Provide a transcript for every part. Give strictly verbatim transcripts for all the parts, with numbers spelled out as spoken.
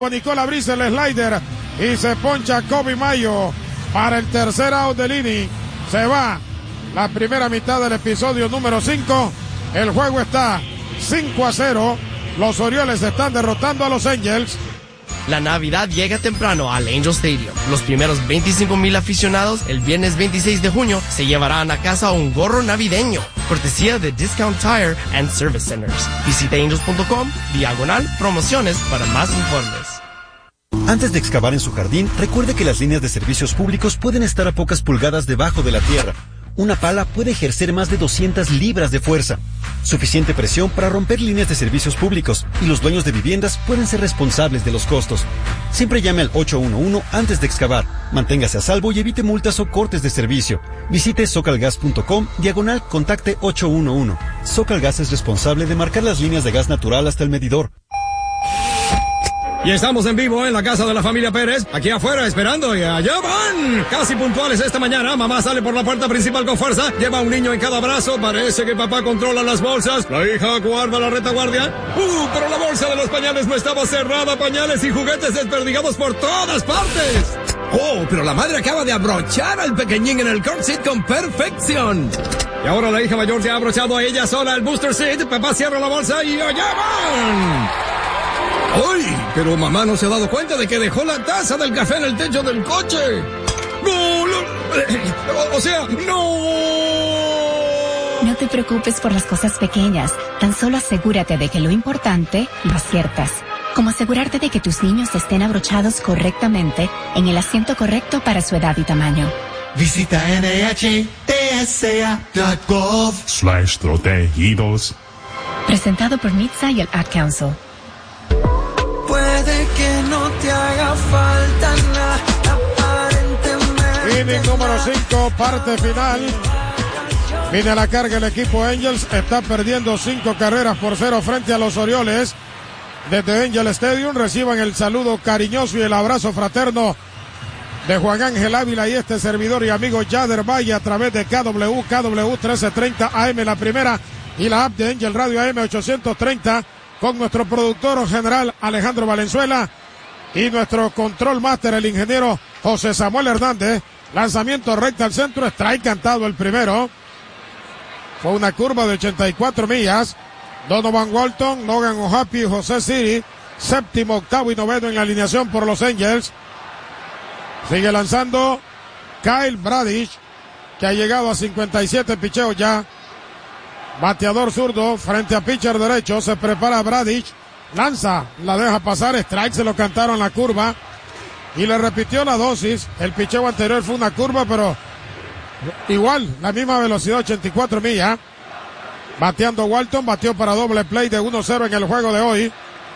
Nicola Brice el slider y se poncha Kobe Mayo para el tercer out del inning. Se va la primera mitad del episodio número cinco. El juego está cinco a cero. Los Orioles están derrotando a los Angels. La Navidad llega temprano al Angel Stadium. Los primeros veinticinco mil aficionados el viernes veintiséis de junio se llevarán a casa un gorro navideño, cortesía de Discount Tire and Service Centers. Visita angels punto com, diagonal, promociones para más informes. Antes de excavar en su jardín, recuerde que las líneas de servicios públicos pueden estar a pocas pulgadas debajo de la tierra. Una pala puede ejercer más de doscientas libras de fuerza. Suficiente presión para romper líneas de servicios públicos, y los dueños de viviendas pueden ser responsables de los costos. Siempre llame al ocho uno uno antes de excavar. Manténgase a salvo y evite multas o cortes de servicio. Visite socalgas punto com, diagonal, contacte ocho uno uno. Socalgas es responsable de marcar las líneas de gas natural hasta el medidor. Y estamos en vivo en la casa de la familia Pérez, aquí afuera esperando, y allá van, casi puntuales esta mañana. Mamá sale por la puerta principal con fuerza, lleva un niño en cada brazo, parece que papá controla las bolsas, la hija guarda la retaguardia. Uh, pero la bolsa de los pañales no estaba cerrada, pañales y juguetes desperdigados por todas partes. Oh, pero la madre acaba de abrochar al pequeñín en el car seat con perfección. Y ahora la hija mayor ya ha abrochado a ella sola el booster seat, papá cierra la bolsa y allá van. ¡Ay! Pero mamá no se ha dado cuenta de que dejó la taza del café en el techo del coche. ¡No! no o, o sea, ¡no! No te preocupes por las cosas pequeñas. Tan solo asegúrate de que lo importante lo aciertas. Como asegurarte de que tus niños estén abrochados correctamente en el asiento correcto para su edad y tamaño. Visita N H T S A punto gov slash protegidos. Presentado por N H T S A y el Ad Council. Puede que no te haga falta nada, aparentemente. Inning número cinco, parte final. Viene a la carga el equipo Angels. Está perdiendo cinco carreras por cero frente a los Orioles. Desde Angel Stadium reciban el saludo cariñoso y el abrazo fraterno de Juan Ángel Ávila y este servidor y amigo Yader Valle a través de K W, K W trece treinta A M, la primera, y la app de Angel Radio A M ochocientos treinta. Con nuestro productor general Alejandro Valenzuela y nuestro control master, el ingeniero José Samuel Hernández. Lanzamiento recta al centro, strike cantado el primero. Fue una curva de ochenta y cuatro millas. Donovan Walton, Logan O'Happy y José Siri, séptimo, octavo y noveno en la alineación por los Angels. Sigue lanzando Kyle Bradish, que ha llegado a cincuenta y siete picheos ya. Bateador zurdo frente a pitcher derecho. Se prepara Bradish. Lanza, la deja pasar. Strike, se lo cantaron la curva. Y le repitió la dosis. El picheo anterior fue una curva, pero igual, la misma velocidad, ochenta y cuatro millas. Bateando Walton. Bateó para doble play de uno cero en el juego de hoy.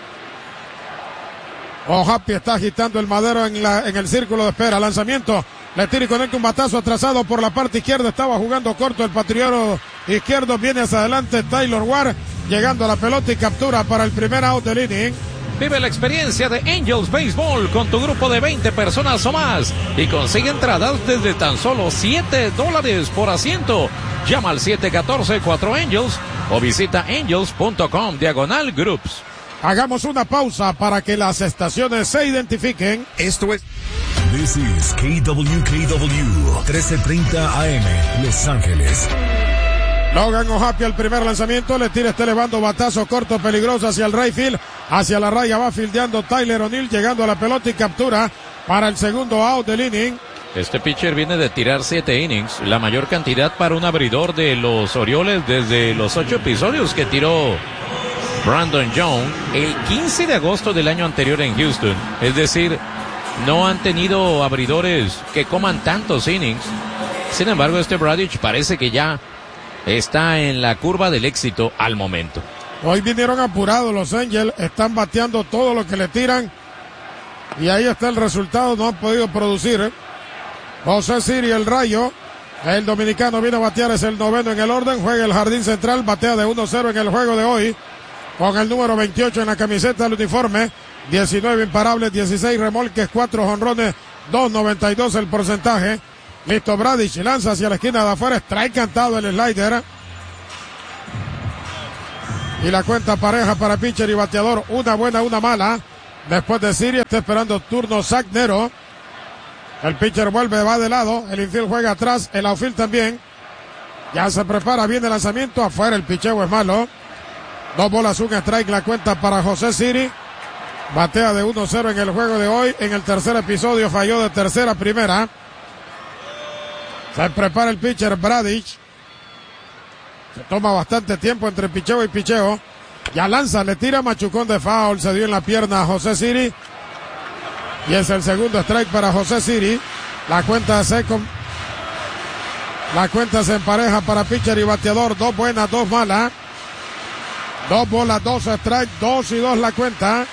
O'Happy está agitando el madero en, la, en el círculo de espera. Lanzamiento. Le tira y conecta un batazo atrasado por la parte izquierda. Estaba jugando corto el patriota izquierdo. Viene hacia adelante Taylor Ward, llegando a la pelota y captura para el primer out del inning. Vive la experiencia de Angels Baseball con tu grupo de veinte personas o más y consigue entradas desde tan solo siete dólares por asiento. Llama al siete uno cuatro cuatro Angels o visita angels punto com diagonal groups. Hagamos una pausa para que las estaciones se identifiquen. Esto es This is K W K W trece treinta A M, Los Ángeles. Logan O'Happy al primer lanzamiento, le tira, está elevando batazo corto peligroso hacia el right field, hacia la raya va fildeando Tyler O'Neill, llegando a la pelota y captura para el segundo out del inning. Este pitcher viene de tirar siete innings, la mayor cantidad para un abridor de los Orioles desde los ocho episodios que tiró Brandon Jones el quince de agosto del año anterior en Houston. Es decir, no han tenido abridores que coman tantos innings. Sin embargo, este Bradish parece que ya está en la curva del éxito al momento. Hoy vinieron apurados los Angels, están bateando todo lo que le tiran y ahí está el resultado, no han podido producir. ¿eh? José Siri, el rayo, el dominicano viene a batear, es el noveno en el orden, juega el jardín central, batea de uno cero en el juego de hoy, con el número veintiocho en la camiseta del uniforme, diecinueve imparables, dieciséis remolques, cuatro jonrones, dos noventa y dos el porcentaje. Listo, Bradish lanza hacia la esquina de afuera, strike cantado el slider. Y la cuenta pareja para pitcher y bateador, una buena, una mala. Después de Siri está esperando turno Zach Nero. El pitcher vuelve, va de lado. El infield juega atrás. El outfield también. Ya se prepara bien el lanzamiento. Afuera el picheo es malo. Dos bolas, un strike. La cuenta para José Siri. Batea de uno cero en el juego de hoy. En el tercer episodio falló de tercera a primera. Se prepara el pitcher Bradish. Se toma bastante tiempo entre picheo y picheo. Ya lanza, le tira machucón de foul. Se dio en la pierna a José Siri. Y es el segundo strike para José Siri. La cuenta se com... La cuenta se empareja para pitcher y bateador. Dos buenas, dos malas. Dos bolas, dos strikes, dos y dos la cuenta.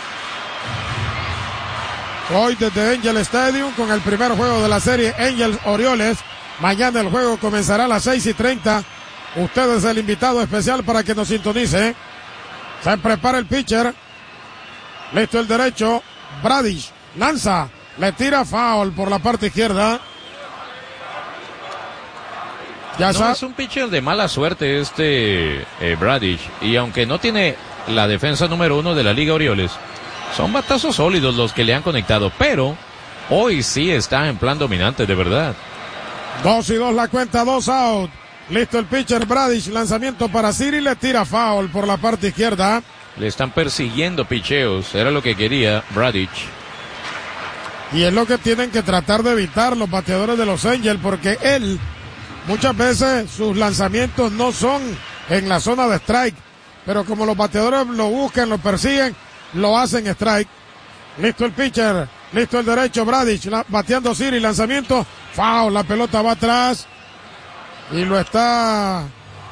Hoy desde Angel Stadium con el primer juego de la serie Angels Orioles. Mañana el juego comenzará a las seis y treinta. Usted es el invitado especial para que nos sintonice. Se prepara el pitcher. Listo el derecho. Bradish lanza. Le tira foul por la parte izquierda. Ya no, es un pitcher de mala suerte este eh, Bradish. Y aunque no tiene la defensa número uno de la Liga Orioles, son batazos sólidos los que le han conectado. Pero hoy sí está en plan dominante, de verdad. Dos y dos la cuenta, dos out. Listo el pitcher Bradish, lanzamiento para Siri, le tira foul por la parte izquierda. Le están persiguiendo picheos, era lo que quería Bradish. Y es lo que tienen que tratar de evitar los bateadores de los Angels, porque él, muchas veces sus lanzamientos no son en la zona de strike, pero como los bateadores lo buscan, lo persiguen, lo hacen strike. Listo el pitcher, listo el derecho, Bradish, la, bateando Siri, lanzamiento, foul, la pelota va atrás. Y lo está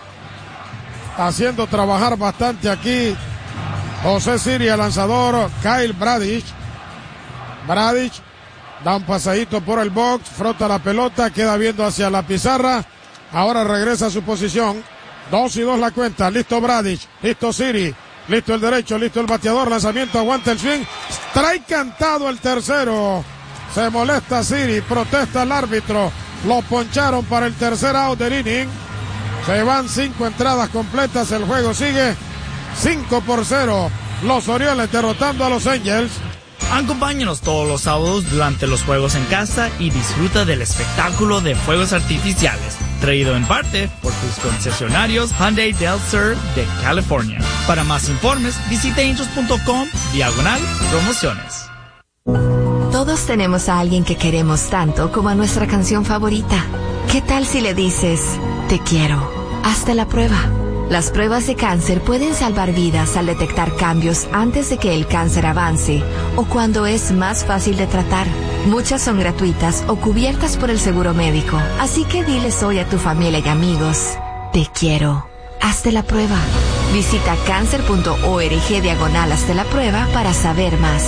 haciendo trabajar bastante aquí José Siri, el lanzador Kyle Bradish. Bradish da un pasadito por el box, frota la pelota, queda viendo hacia la pizarra. Ahora regresa a su posición. Dos y dos la cuenta. Listo Bradish, listo Siri, listo el derecho, listo el bateador, lanzamiento, aguanta el swing. Strike cantado el tercero. Se molesta Siri, protesta el árbitro. Lo poncharon para el tercer out del inning. Se van cinco entradas completas. El juego sigue cinco por cero. Los Orioles derrotando a los Angels. Acompáñanos todos los sábados durante los juegos en casa y disfruta del espectáculo de fuegos artificiales. Traído en parte por tus concesionarios Hyundai Del Sur de California. Para más informes, visita angels punto com diagonal promociones. Todos tenemos a alguien que queremos tanto como a nuestra canción favorita. ¿Qué tal si le dices, te quiero? Hazte la prueba. Las pruebas de cáncer pueden salvar vidas al detectar cambios antes de que el cáncer avance o cuando es más fácil de tratar. Muchas son gratuitas o cubiertas por el seguro médico. Así que diles hoy a tu familia y amigos, te quiero. Hazte la prueba. Visita cáncer punto org diagonal hazte la prueba para saber más.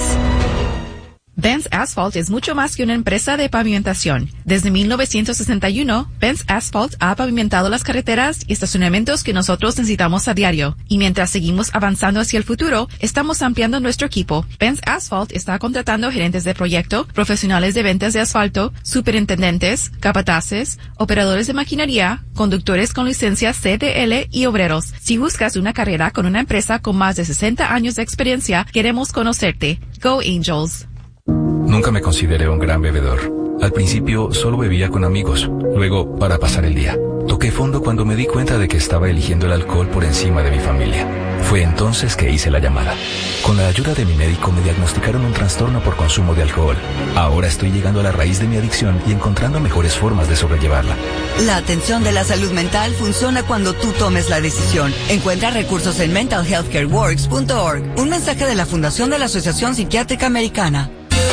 Benz Asphalt es mucho más que una empresa de pavimentación. Desde mil novecientos sesenta y uno, Benz Asphalt ha pavimentado las carreteras y estacionamientos que nosotros necesitamos a diario. Y mientras seguimos avanzando hacia el futuro, estamos ampliando nuestro equipo. Benz Asphalt está contratando gerentes de proyecto, profesionales de ventas de asfalto, superintendentes, capataces, operadores de maquinaria, conductores con licencia C D L y obreros. Si buscas una carrera con una empresa con más de sesenta años de experiencia, queremos conocerte. Go Angels. Nunca me consideré un gran bebedor. Al principio solo bebía con amigos, luego para pasar el día. Toqué fondo cuando me di cuenta de que estaba eligiendo el alcohol por encima de mi familia. Fue entonces que hice la llamada. Con la ayuda de mi médico me diagnosticaron un trastorno por consumo de alcohol. Ahora estoy llegando a la raíz de mi adicción y encontrando mejores formas de sobrellevarla. La atención de la salud mental funciona cuando tú tomes la decisión. Encuentra recursos en mental health care works punto org. Un mensaje de la Fundación de la Asociación Psiquiátrica Americana.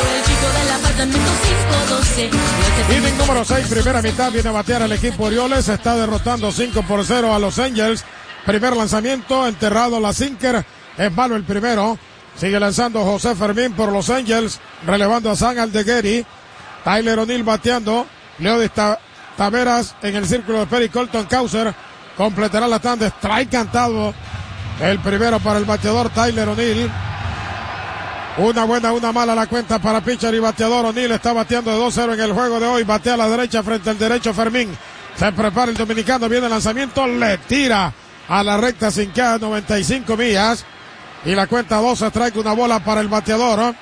Inning número seis, primera mitad, viene a batear el equipo Orioles, está derrotando cinco por cero a los Angels. Primer lanzamiento, enterrado la sinker, es malo el primero. Sigue lanzando José Fermín por los Angels, relevando a Sam Aldeguerri. Tyler O'Neill bateando, Leodis Taveras en el círculo de Perry Colton Causer, completará la tanda, strike cantado. El primero para el bateador Tyler O'Neill. Una buena, una mala la cuenta para pitcher y bateador. O'Neill está bateando de dos cero en el juego de hoy. Batea a la derecha frente al derecho Fermín. Se prepara el dominicano, viene el lanzamiento, le tira a la recta sin queda, noventa y cinco millas. Y la cuenta dos strike, una bola para el bateador, ¿eh?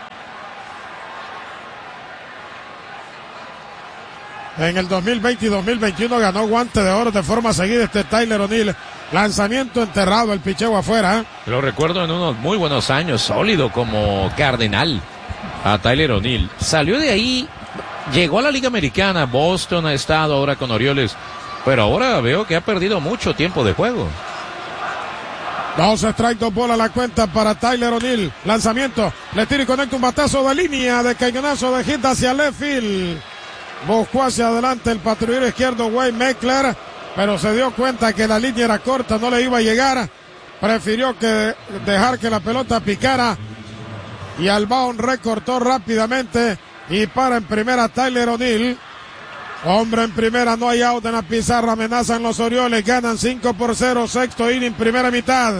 En el dos mil veinte y dos mil veintiuno ganó guante de oro de forma seguida este Tyler O'Neill. Lanzamiento enterrado, el picheo afuera. Lo recuerdo en unos muy buenos años, sólido como cardenal a Tyler O'Neill. Salió de ahí, llegó a la Liga Americana, Boston ha estado ahora con Orioles, pero ahora veo que ha perdido mucho tiempo de juego. Dos strike, dos bolas la cuenta para Tyler O'Neill. Lanzamiento, le tira y conecta un batazo de línea de cañonazo de hit hacia left field. Buscó hacia adelante el patrullero izquierdo Wade Meckler, pero se dio cuenta que la línea era corta, no le iba a llegar. Prefirió que dejar que la pelota picara y Albaon recortó rápidamente y para en primera Tyler O'Neill. Hombre en primera, no hay out en la pizarra, amenazan los Orioles, ganan cinco por cero, sexto inning, primera mitad.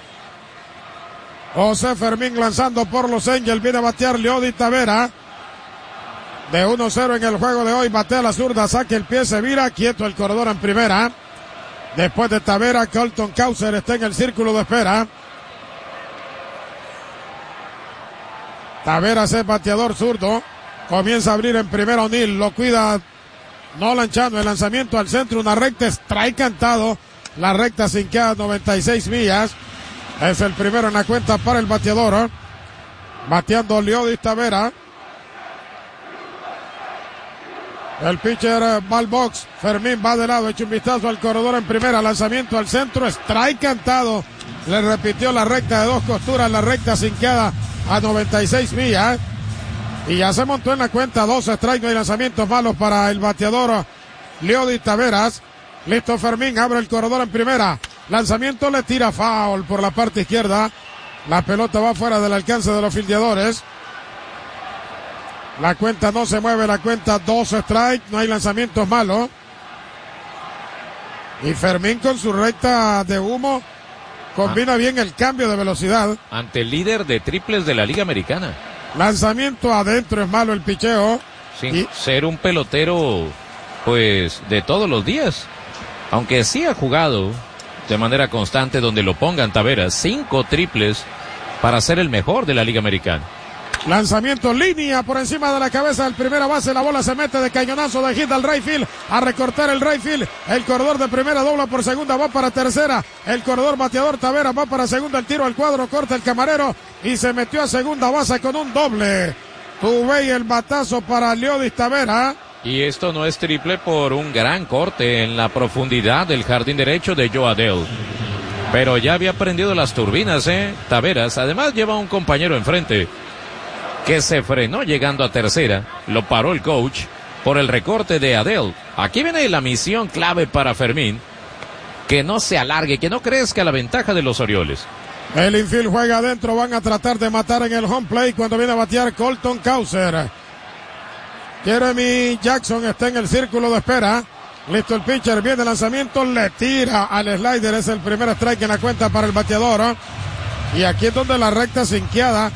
José Fermín lanzando por los Angels, viene a batear Leody Tavera. De uno cero en el juego de hoy, batea la zurda, saque el pie, se vira, quieto el corredor en primera. Después de Tavera, Colton Cowser está en el círculo de espera. Tavera es bateador zurdo, comienza a abrir en primera O'Neill, lo cuida Nolan Chano, el lanzamiento al centro, una recta, strike cantado, la recta sin queda noventa y seis millas. Es el primero en la cuenta para el bateador, ¿eh? Bateando Leody Tavera. El pitcher va al box, Fermín va de lado, echa un vistazo al corredor en primera, lanzamiento al centro, strike cantado, le repitió la recta de dos costuras, la recta sin queda a noventa y seis millas, y ya se montó en la cuenta dos strikes, no hay lanzamientos malos para el bateador Leody Taveras. Listo Fermín, abre el corredor en primera, lanzamiento, le tira foul por la parte izquierda, la pelota va fuera del alcance de los fildeadores. La cuenta no se mueve, la cuenta dos strike, no hay lanzamientos malos. Y Fermín con su recta de humo combina ah. bien el cambio de velocidad. Ante el líder de triples de la Liga Americana. Lanzamiento adentro, es malo el picheo. Sin y... ser un pelotero, pues, de todos los días. Aunque sí ha jugado de manera constante donde lo pongan Taveras. Cinco triples para ser el mejor de la Liga Americana. Lanzamiento, línea por encima de la cabeza del primera base, la bola se mete de cañonazo de hit al right field, a recortar el right field, el corredor de primera dobla por segunda, va para tercera, el corredor bateador Tavera va para segunda, el tiro al cuadro, corta el camarero y se metió a segunda base con un doble. Tuve y el batazo para Leody Tavera. Y esto no es triple por un gran corte en la profundidad del jardín derecho de Joe Adell. Pero ya había prendido las turbinas, eh, Taveras, además lleva un compañero enfrente que se frenó llegando a tercera, lo paró el coach por el recorte de Adell. Aquí viene la misión clave para Fermín, que no se alargue, que no crezca la ventaja de los Orioles. El infield juega adentro, van a tratar de matar en el home plate cuando viene a batear Colton Cowser. Jeremy Jackson está en el círculo de espera. Listo el pitcher, viene el lanzamiento, le tira al slider, es el primer strike en la cuenta para el bateador, ¿eh? Y aquí es donde la recta sinqueada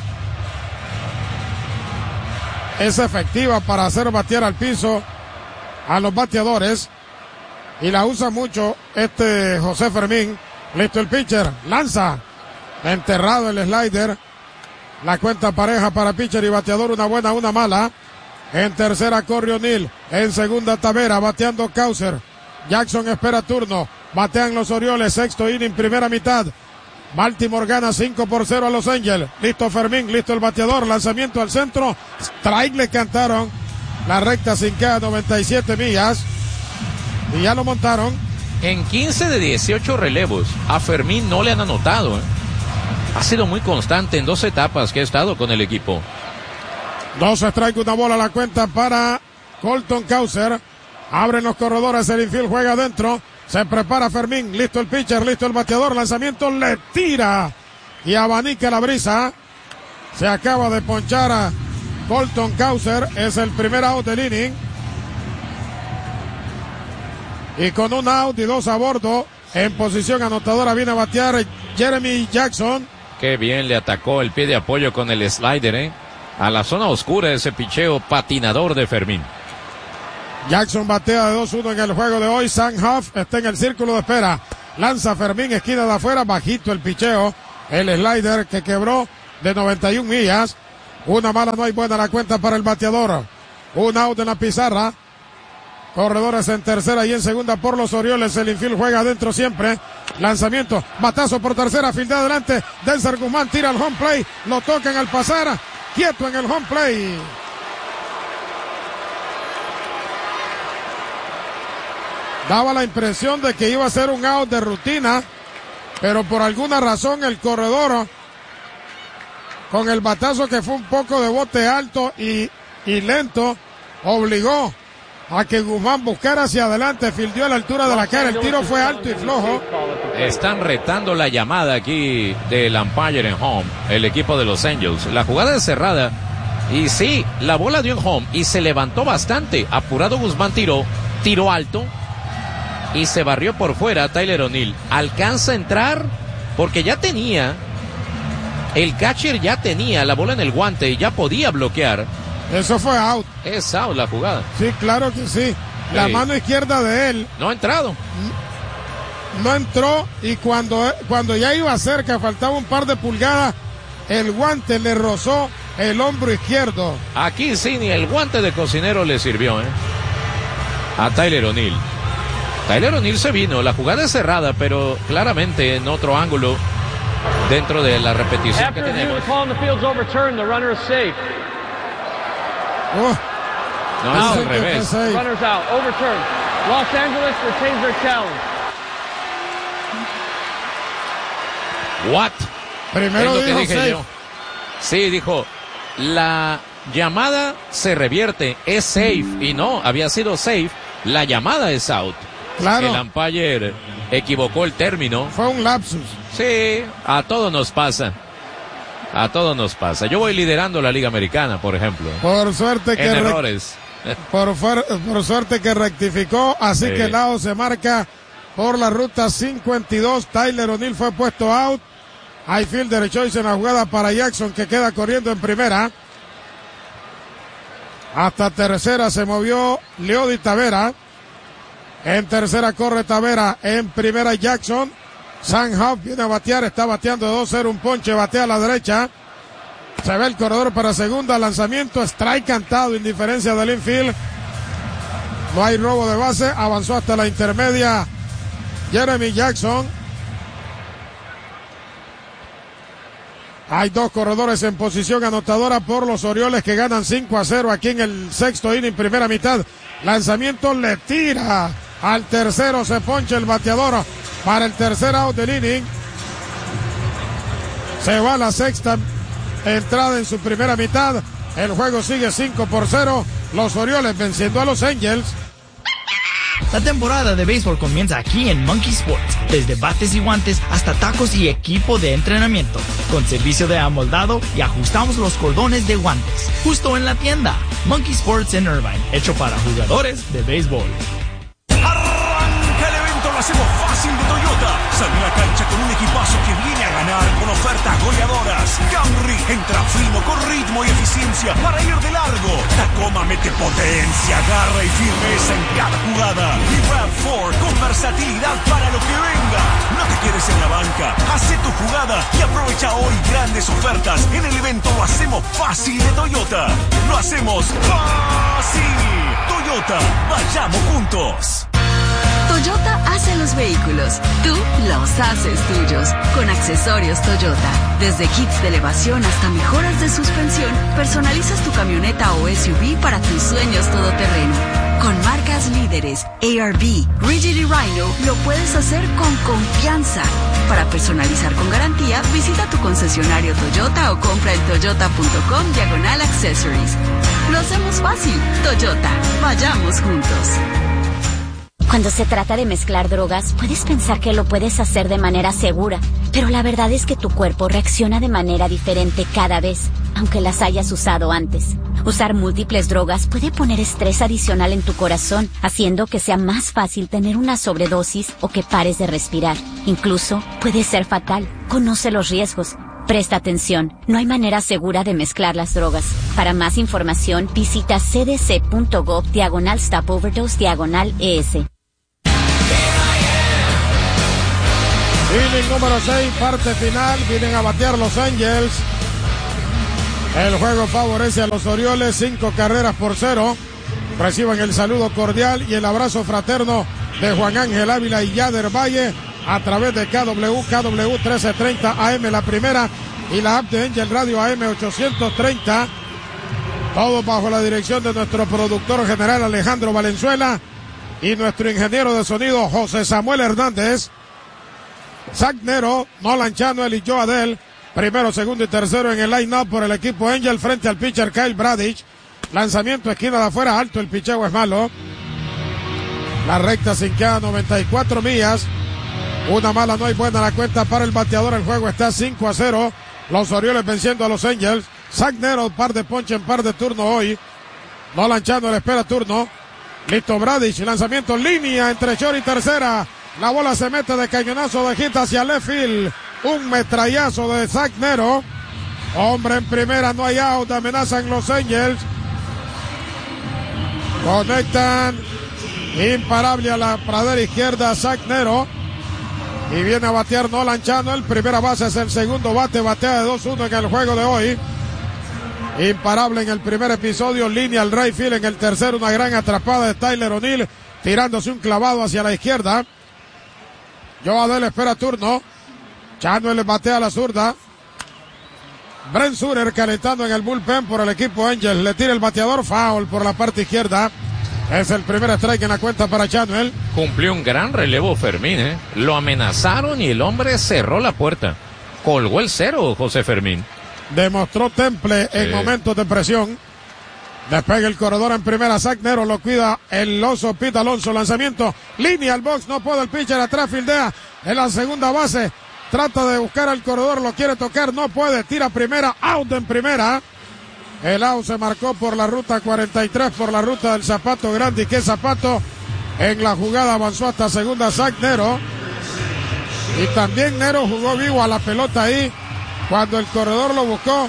es efectiva para hacer batear al piso a los bateadores y la usa mucho este José Fermín. Listo el pitcher, lanza, enterrado el slider, la cuenta pareja para pitcher y bateador, una buena, una mala. En tercera corre O'Neill, en segunda Tavera, bateando Cowser. Jackson espera turno, batean los Orioles, sexto inning, primera mitad. Baltimore gana cinco por cero a Los Angels. Listo Fermín, listo el bateador, lanzamiento al centro, strike le cantaron, la recta sin queda noventa y siete millas y ya lo montaron. En quince de dieciocho relevos a Fermín no le han anotado, ¿eh? Ha sido muy constante en dos etapas que ha estado con el equipo. Dos strike, una bola a la cuenta para Colton Cowser. Abren los corredores, el infield juega adentro. Se prepara Fermín, listo el pitcher, listo el bateador, lanzamiento, le tira y abanica la brisa. Se acaba de ponchar a Colton Cowser, es el primer out del inning. Y con un out y dos a bordo, en posición anotadora viene a batear Jeremy Jackson. Qué bien le atacó el pie de apoyo con el slider, eh. A la zona oscura ese picheo patinador de Fermín. Jackson batea de dos uno en el juego de hoy. Sam Huff está en el círculo de espera. Lanza Fermín, esquina de afuera, bajito el picheo. el slider que quebró de noventa y una millas. Una mala, no hay buena la cuenta para el bateador. Un out en la pizarra. Corredores en tercera y en segunda por los Orioles. El infield juega adentro siempre. Lanzamiento, batazo por tercera, fildea adelante. Denzer Guzmán tira al home play. Lo tocan al pasar. Quieto en el home play. Daba la impresión de que iba a ser un out de rutina, pero por alguna razón el corredor, con el batazo que fue un poco de bote alto y, y lento, obligó a que Guzmán buscara hacia adelante, fildeó a la altura de la cara, el tiro fue alto y flojo. Están retando la llamada aquí del umpire en home, el equipo de los Angels. La jugada es cerrada y sí, la bola dio en home y se levantó bastante. Apurado Guzmán tiró, tiró alto y se barrió por fuera. Tyler O'Neill alcanza a entrar porque ya tenía, el catcher ya tenía la bola en el guante y ya podía bloquear. Eso fue out. Es out la jugada. Sí, claro que sí. La Sí. mano izquierda de él No ha entrado. no entró y cuando, cuando ya iba cerca, faltaba un par de pulgadas, el guante le rozó el hombro izquierdo. Aquí sí, ni el guante de cocinero le sirvió, ¿eh? A Tyler O'Neill. Tyler O'Neill se vino, la jugada es cerrada, pero claramente en otro ángulo dentro de la repetición que tenemos. Oh, No, es al revés. Runners out, overturned. Los Angeles retains their challenge. What? Primero es lo que dijo dije safe. yo. Sí, dijo, la llamada se revierte, es safe, y no, había sido safe, la llamada es out. Claro. El umpire equivocó el término. Fue un lapsus. Sí, a todos nos pasa. A todos nos pasa. Yo voy liderando la Liga Americana, por ejemplo. Por suerte que en re- errores. por, fuer- por suerte que rectificó, así Sí. que el out se marca por la ruta cincuenta y dos. Tyler O'Neill fue puesto out. Hay fielder choice en la jugada para Jackson, que queda corriendo en primera. Hasta tercera se movió Leody Tavera. En tercera corre Tavera, en primera Jackson. Sam Huff viene a batear, está bateando de dos cero, un ponche, batea a la derecha. Se ve el corredor para segunda, lanzamiento, strike cantado, indiferencia del infield. No hay robo de base, avanzó hasta la intermedia Jeremy Jackson. Hay dos corredores en posición anotadora por los Orioles, que ganan cinco a cero aquí en el sexto inning, primera mitad. Lanzamiento, le tira al tercero, se poncha el bateador para el tercer out del inning. Se va la sexta entrada en su primera mitad. El juego sigue cinco por cero. Los Orioles venciendo a los Angels. La temporada de béisbol comienza aquí en Monkey Sports, desde bates y guantes hasta tacos y equipo de entrenamiento, con servicio de amoldado y ajustamos los cordones de guantes, justo en la tienda. Monkey Sports en Irvine, hecho para jugadores de béisbol. Arranca el evento, lo hacemos fácil de Toyota. Sale a la cancha con un equipazo que viene a ganar con ofertas goleadoras. Camry entra fino con ritmo y eficiencia para ir de largo. Tacoma mete potencia, garra y firmeza en cada jugada. Y RAV cuatro con versatilidad para lo que venga. No te quedes en la banca, hace tu jugada y aprovecha hoy grandes ofertas en el evento Lo hacemos fácil de Toyota. Lo hacemos fácil. Toyota, vayamos juntos. Toyota hace los vehículos, tú los haces tuyos. Con accesorios Toyota, desde kits de elevación hasta mejoras de suspensión, personalizas tu camioneta o S U V para tus sueños todoterreno. Con marcas líderes, A R B, Rigid y Rhino, lo puedes hacer con confianza. Para personalizar con garantía, visita tu concesionario Toyota o compra en toyota.com diagonal accessories. Lo hacemos fácil. Toyota, vayamos juntos. Cuando se trata de mezclar drogas, puedes pensar que lo puedes hacer de manera segura, pero la verdad es que tu cuerpo reacciona de manera diferente cada vez, aunque las hayas usado antes. Usar múltiples drogas puede poner estrés adicional en tu corazón, haciendo que sea más fácil tener una sobredosis o que pares de respirar. Incluso puede ser fatal. Conoce los riesgos. Presta atención, no hay manera segura de mezclar las drogas. Para más información, visita cdc.gov diagonal stop overdose diagonal ES. Inning número seis, parte final. Vienen a batear los Angels. El juego favorece a los Orioles, cinco carreras por cero. Reciban el saludo cordial y el abrazo fraterno de Juan Ángel Ávila y Yader Valle a través de K W, K W trece treinta A M la primera y la app de Angel Radio A M ochocientos treinta. Todo bajo la dirección de nuestro productor general Alejandro Valenzuela y nuestro ingeniero de sonido José Samuel Hernández. Zach Nero, Nolan Chanuel y Joe Adell, primero, segundo y tercero en el line-up por el equipo Angel frente al pitcher Kyle Bradish. Lanzamiento esquina de afuera, alto, el picheo es malo. La recta sin queda noventa y cuatro millas. Una mala, no hay buena la cuenta para el bateador. El juego está cinco a cero. Los Orioles venciendo a los Angels. Zach Nero, par de ponche en par de turno hoy. Nolan Chanuel espera turno. Listo Bradish, lanzamiento en línea entre short y tercera. La bola se mete de cañonazo de hit hacia left field. Un metrallazo de Zach Nero. Hombre en primera, no hay out. Amenazan los Angels. Conectan. Imparable a la pradera izquierda Zach Nero. Y viene a batear Nolan Chanuel. Primera base es el segundo bate. Batea de dos uno en el juego de hoy. Imparable en el primer episodio. Línea al right field. En el tercero una gran atrapada de Tyler O'Neill. Tirándose un clavado hacia la izquierda. Joe Adell espera turno. Chanuel le batea a la zurda. Brent Suter calentando en el bullpen por el equipo Angels. Le tira el bateador. Foul por la parte izquierda. Es el primer strike en la cuenta para Chanuel. Cumplió un gran relevo Fermín, ¿eh? Lo amenazaron y el hombre cerró la puerta. Colgó el cero, José Fermín. Demostró temple en sí. Momentos de presión. Despega el corredor en primera. Zach Nero lo cuida el oso Pete Alonso. Lanzamiento. Línea al box. No puede el pitcher atrás. Fildea en la segunda base. Trata de buscar al corredor. Lo quiere tocar. No puede. Tira primera. Out en primera. El out se marcó por la ruta cuarenta y tres. Por la ruta del Zapato Grande. Y que Zapato en la jugada avanzó hasta segunda Zach Nero. Y también Nero jugó vivo a la pelota ahí. Cuando el corredor lo buscó.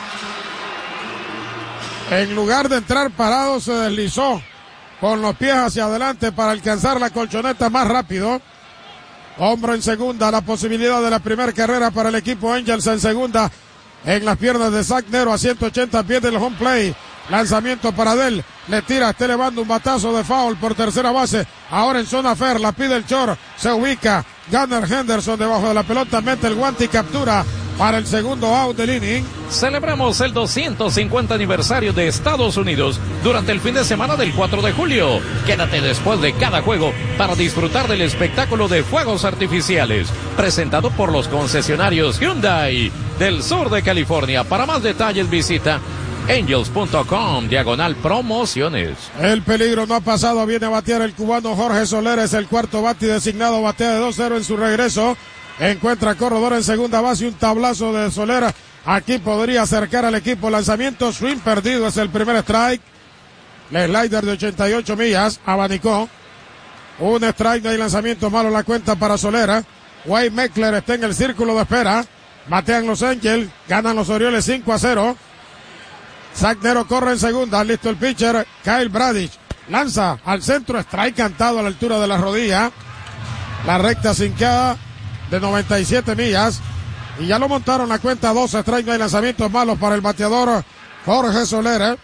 En lugar de entrar parado, se deslizó con los pies hacia adelante para alcanzar la colchoneta más rápido. Hombro en segunda, la posibilidad de la primera carrera para el equipo Angels en segunda. En las piernas de Zach Nero a ciento ochenta pies del home play. Lanzamiento para Adell. Le tira, está elevando un batazo de foul por tercera base. Ahora en zona fair, la pide el short. Se ubica Gunnar Henderson debajo de la pelota, mete el guante y captura para el segundo out del inning. Celebramos el doscientos cincuenta aniversario de Estados Unidos durante el fin de semana del cuatro de julio. Quédate después de cada juego para disfrutar del espectáculo de fuegos artificiales, presentado por los concesionarios Hyundai del sur de California. Para más detalles visita angels punto com diagonal promociones. El peligro no ha pasado, viene a batear el cubano Jorge Soler, es el cuarto bate designado, batea de dos cero en su regreso. Encuentra corredor en segunda base y un tablazo de Soler. Aquí podría acercar al equipo. Lanzamiento, swing perdido, es el primer strike. El slider de ochenta y ocho millas, abanicó. Un strike, no hay lanzamiento malo, la cuenta para Soler. Wade Meckler está en el círculo de espera. Batean los Angels, ganan los Orioles cinco a cero. Zach Nero corre en segunda, listo el pitcher, Kyle Bradish. Lanza al centro, strike cantado a la altura de la rodilla. La recta cincada de noventa y siete millas. Y ya lo montaron la cuenta dos strike, no hay lanzamientos malos para el bateador Jorge Soler.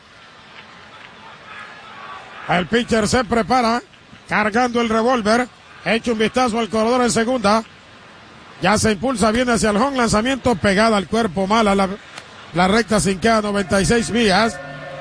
El pitcher se prepara, cargando el revólver. Echa un vistazo al corredor en segunda. Ya se impulsa, viene hacia el home, lanzamiento pegada al cuerpo, mala la, la recta cincada, noventa y seis millas.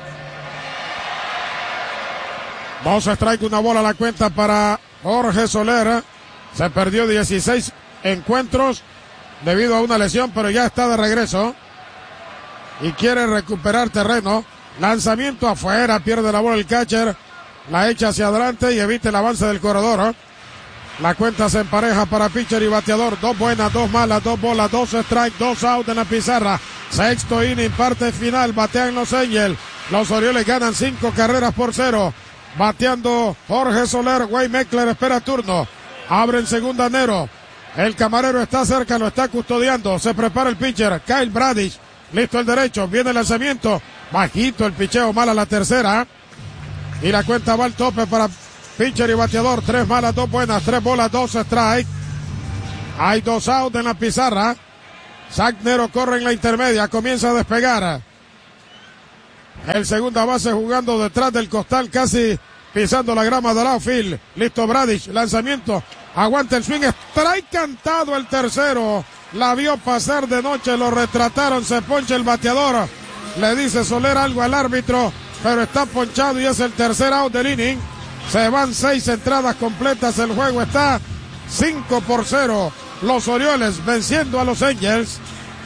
Dos strike, una bola a la cuenta para Jorge Soler. Se perdió dieciséis encuentros debido a una lesión, pero ya está de regreso y quiere recuperar terreno. Lanzamiento afuera, pierde la bola el catcher, la echa hacia adelante y evita el avance del corredor. La cuenta se empareja para pitcher y bateador. Dos buenas, dos malas, dos bolas, dos strike, dos out en la pizarra. Sexto inning, parte final. Batean los Angels. Los Orioles ganan cinco carreras por cero. Bateando Jorge Soler. Wade Meckler espera turno. Abre en segunda Nero. El camarero está cerca, lo está custodiando. Se prepara el pitcher, Kyle Bradish. Listo el derecho. Viene el lanzamiento. Bajito el picheo, mala la tercera. Y la cuenta va al tope para pitcher y bateador. Tres malas, dos buenas, tres bolas, dos strike. Hay dos outs en la pizarra. Zach Nero corre en la intermedia, comienza a despegar. El segunda base jugando detrás del costal, casi pisando la grama del outfield. Listo Bradish, lanzamiento, aguanta el swing, strike cantado el tercero. La vio pasar de noche, lo retrataron, se poncha el bateador. Le dice Soler algo al árbitro, pero está ponchado y es el tercer out del inning. Se van seis entradas completas, el juego está cinco por cero. Los Orioles venciendo a los Angels.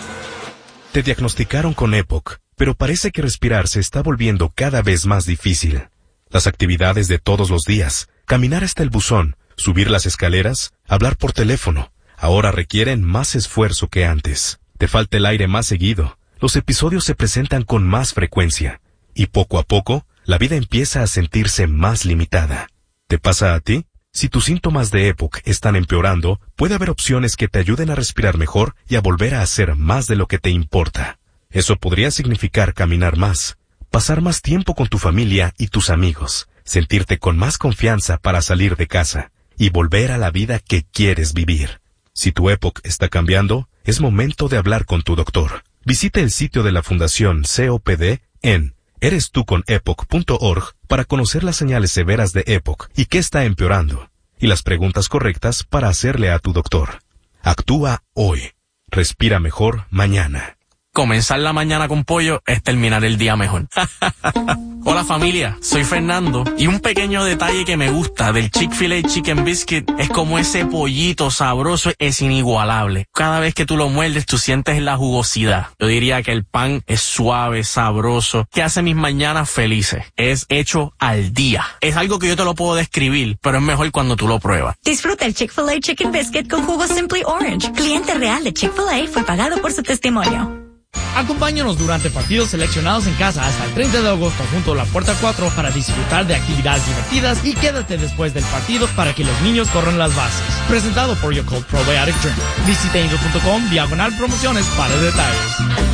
Te diagnosticaron con EPOC, pero parece que respirar se está volviendo cada vez más difícil. Las actividades de todos los días, caminar hasta el buzón, subir las escaleras, hablar por teléfono, ahora requieren más esfuerzo que antes. Te falta el aire más seguido, los episodios se presentan con más frecuencia, y poco a poco, la vida empieza a sentirse más limitada. ¿Te pasa a ti? Si tus síntomas de EPOC están empeorando, puede haber opciones que te ayuden a respirar mejor y a volver a hacer más de lo que te importa. Eso podría significar caminar más, pasar más tiempo con tu familia y tus amigos, sentirte con más confianza para salir de casa y volver a la vida que quieres vivir. Si tu EPOC está cambiando, es momento de hablar con tu doctor. Visita el sitio de la Fundación C O P D en eres tú con epoc punto org para conocer las señales severas de EPOC y qué está empeorando, y las preguntas correctas para hacerle a tu doctor. Actúa hoy. Respira mejor mañana. Comenzar la mañana con pollo es terminar el día mejor. Hola familia, soy Fernando y un pequeño detalle que me gusta del Chick-fil-A Chicken Biscuit es como ese pollito sabroso es inigualable. Cada vez que tú lo muerdes tú sientes la jugosidad. Yo diría que el pan es suave, sabroso, que hace mis mañanas felices. Es hecho al día. Es algo que yo te lo puedo describir, pero es mejor cuando tú lo pruebas. Disfruta el Chick-fil-A Chicken Biscuit con jugo Simply Orange. Cliente real de Chick-fil-A fue pagado por su testimonio. Acompáñanos durante partidos seleccionados en casa hasta el treinta de agosto junto a la Puerta cuatro para disfrutar de actividades divertidas y quédate después del partido para que los niños corran las bases. Presentado por Yakult Probiotic Drink. Visita angel punto com diagonal promociones para detalles.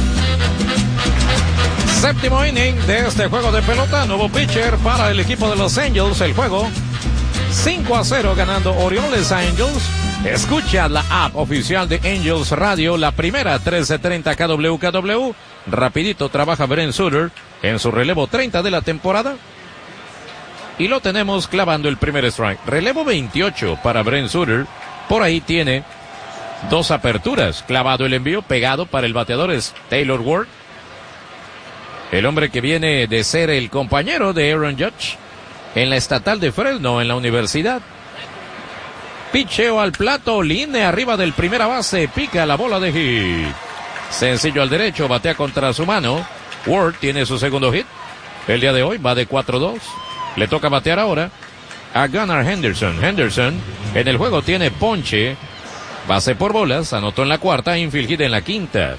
Séptimo inning de este juego de pelota, nuevo pitcher para el equipo de los Angels. El juego cinco a cero ganando Orioles a Angels. Escucha la app oficial de Angels Radio, la primera trece treinta K W K W. Rapidito trabaja Brent Suter en su relevo treinta de la temporada. Y lo tenemos clavando el primer strike. Relevo veintiocho para Brent Suter. Por ahí tiene dos aperturas. Clavado el envío, pegado para el bateador es Taylor Ward. El hombre que viene de ser el compañero de Aaron Judge en la estatal de Fresno, en la universidad. Picheo al plato, línea arriba del primera base, pica la bola de hit. Sencillo al derecho, batea contra su mano. Ward tiene su segundo hit. El día de hoy va de cuatro dos. Le toca batear ahora a Gunnar Henderson. Henderson en el juego tiene ponche, base por bolas, anotó en la cuarta, infield hit en la quinta.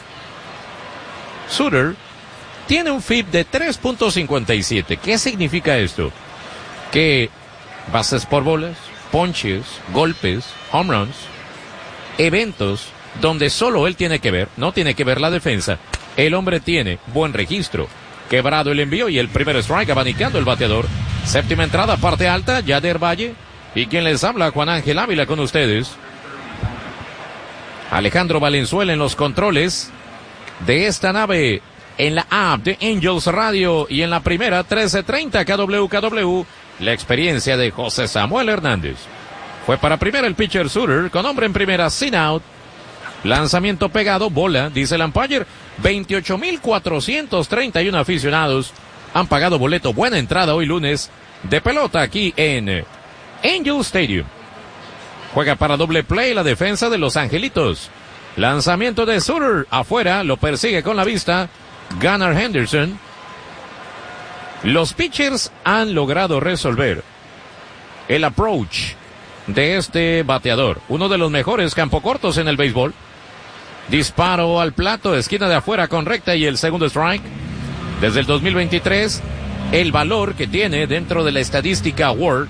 Suter tiene un F I P de tres punto cincuenta y siete. ¿Qué significa esto? Que bases por bolas, ponches, golpes, home runs, eventos donde solo él tiene que ver, no tiene que ver la defensa. El hombre tiene buen registro. Quebrado el envío y el primer strike, abanicando el bateador. Séptima entrada, parte alta, Yader Valle. Y quien les habla, Juan Ángel Ávila con ustedes. Alejandro Valenzuela en los controles de esta nave, en la app de Angels Radio y en la primera trece treinta K W K W. La experiencia de José Samuel Hernández. Fue para primera el pitcher Suter, con hombre en primera, sin out. Lanzamiento pegado, bola, dice el umpire. veintiocho mil cuatrocientos treinta y uno aficionados han pagado boleto. Buena entrada hoy lunes de pelota aquí en Angel Stadium. Juega para doble play la defensa de los Angelitos. Lanzamiento de Suter, afuera, lo persigue con la vista Gunnar Henderson. Los pitchers han logrado resolver el approach de este bateador. Uno de los mejores campocortos en el béisbol. Disparo al plato, esquina de afuera con recta y el segundo strike. Desde el dos mil veintitrés, el valor que tiene dentro de la estadística Ward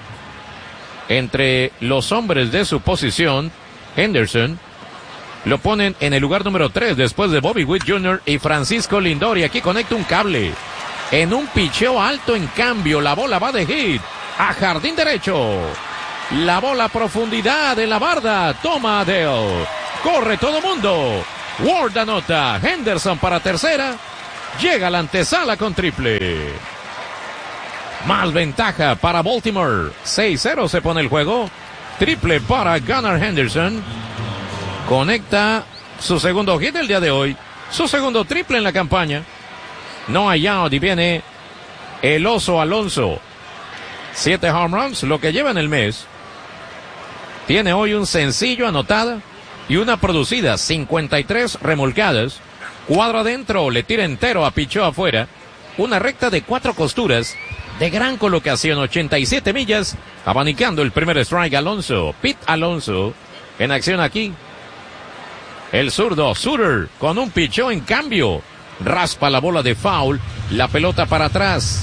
entre los hombres de su posición, Henderson, lo ponen en el lugar número tres después de Bobby Witt junior y Francisco Lindor. Y aquí conecta un cable. En un picheo alto, en cambio, la bola va de hit a jardín derecho. La bola a profundidad en la barda. Toma Dale. Corre todo mundo. Ward anota. Henderson para tercera. Llega a la antesala con triple. Más ventaja para Baltimore. seis cero se pone el juego. Triple para Gunnar Henderson. Conecta su segundo hit del día de hoy. Su segundo triple en la campaña. No hay out y viene el oso Alonso. Siete home runs, lo que lleva en el mes. Tiene hoy un sencillo anotada y una producida. cincuenta y tres remolcadas. Cuadro adentro, le tira entero a pichó afuera. Una recta de cuatro costuras. De gran colocación, ochenta y siete millas, abanicando el primer strike Alonso. Pete Alonso en acción aquí. El zurdo Suter con un pichó en cambio. Raspa la bola de foul, la pelota para atrás.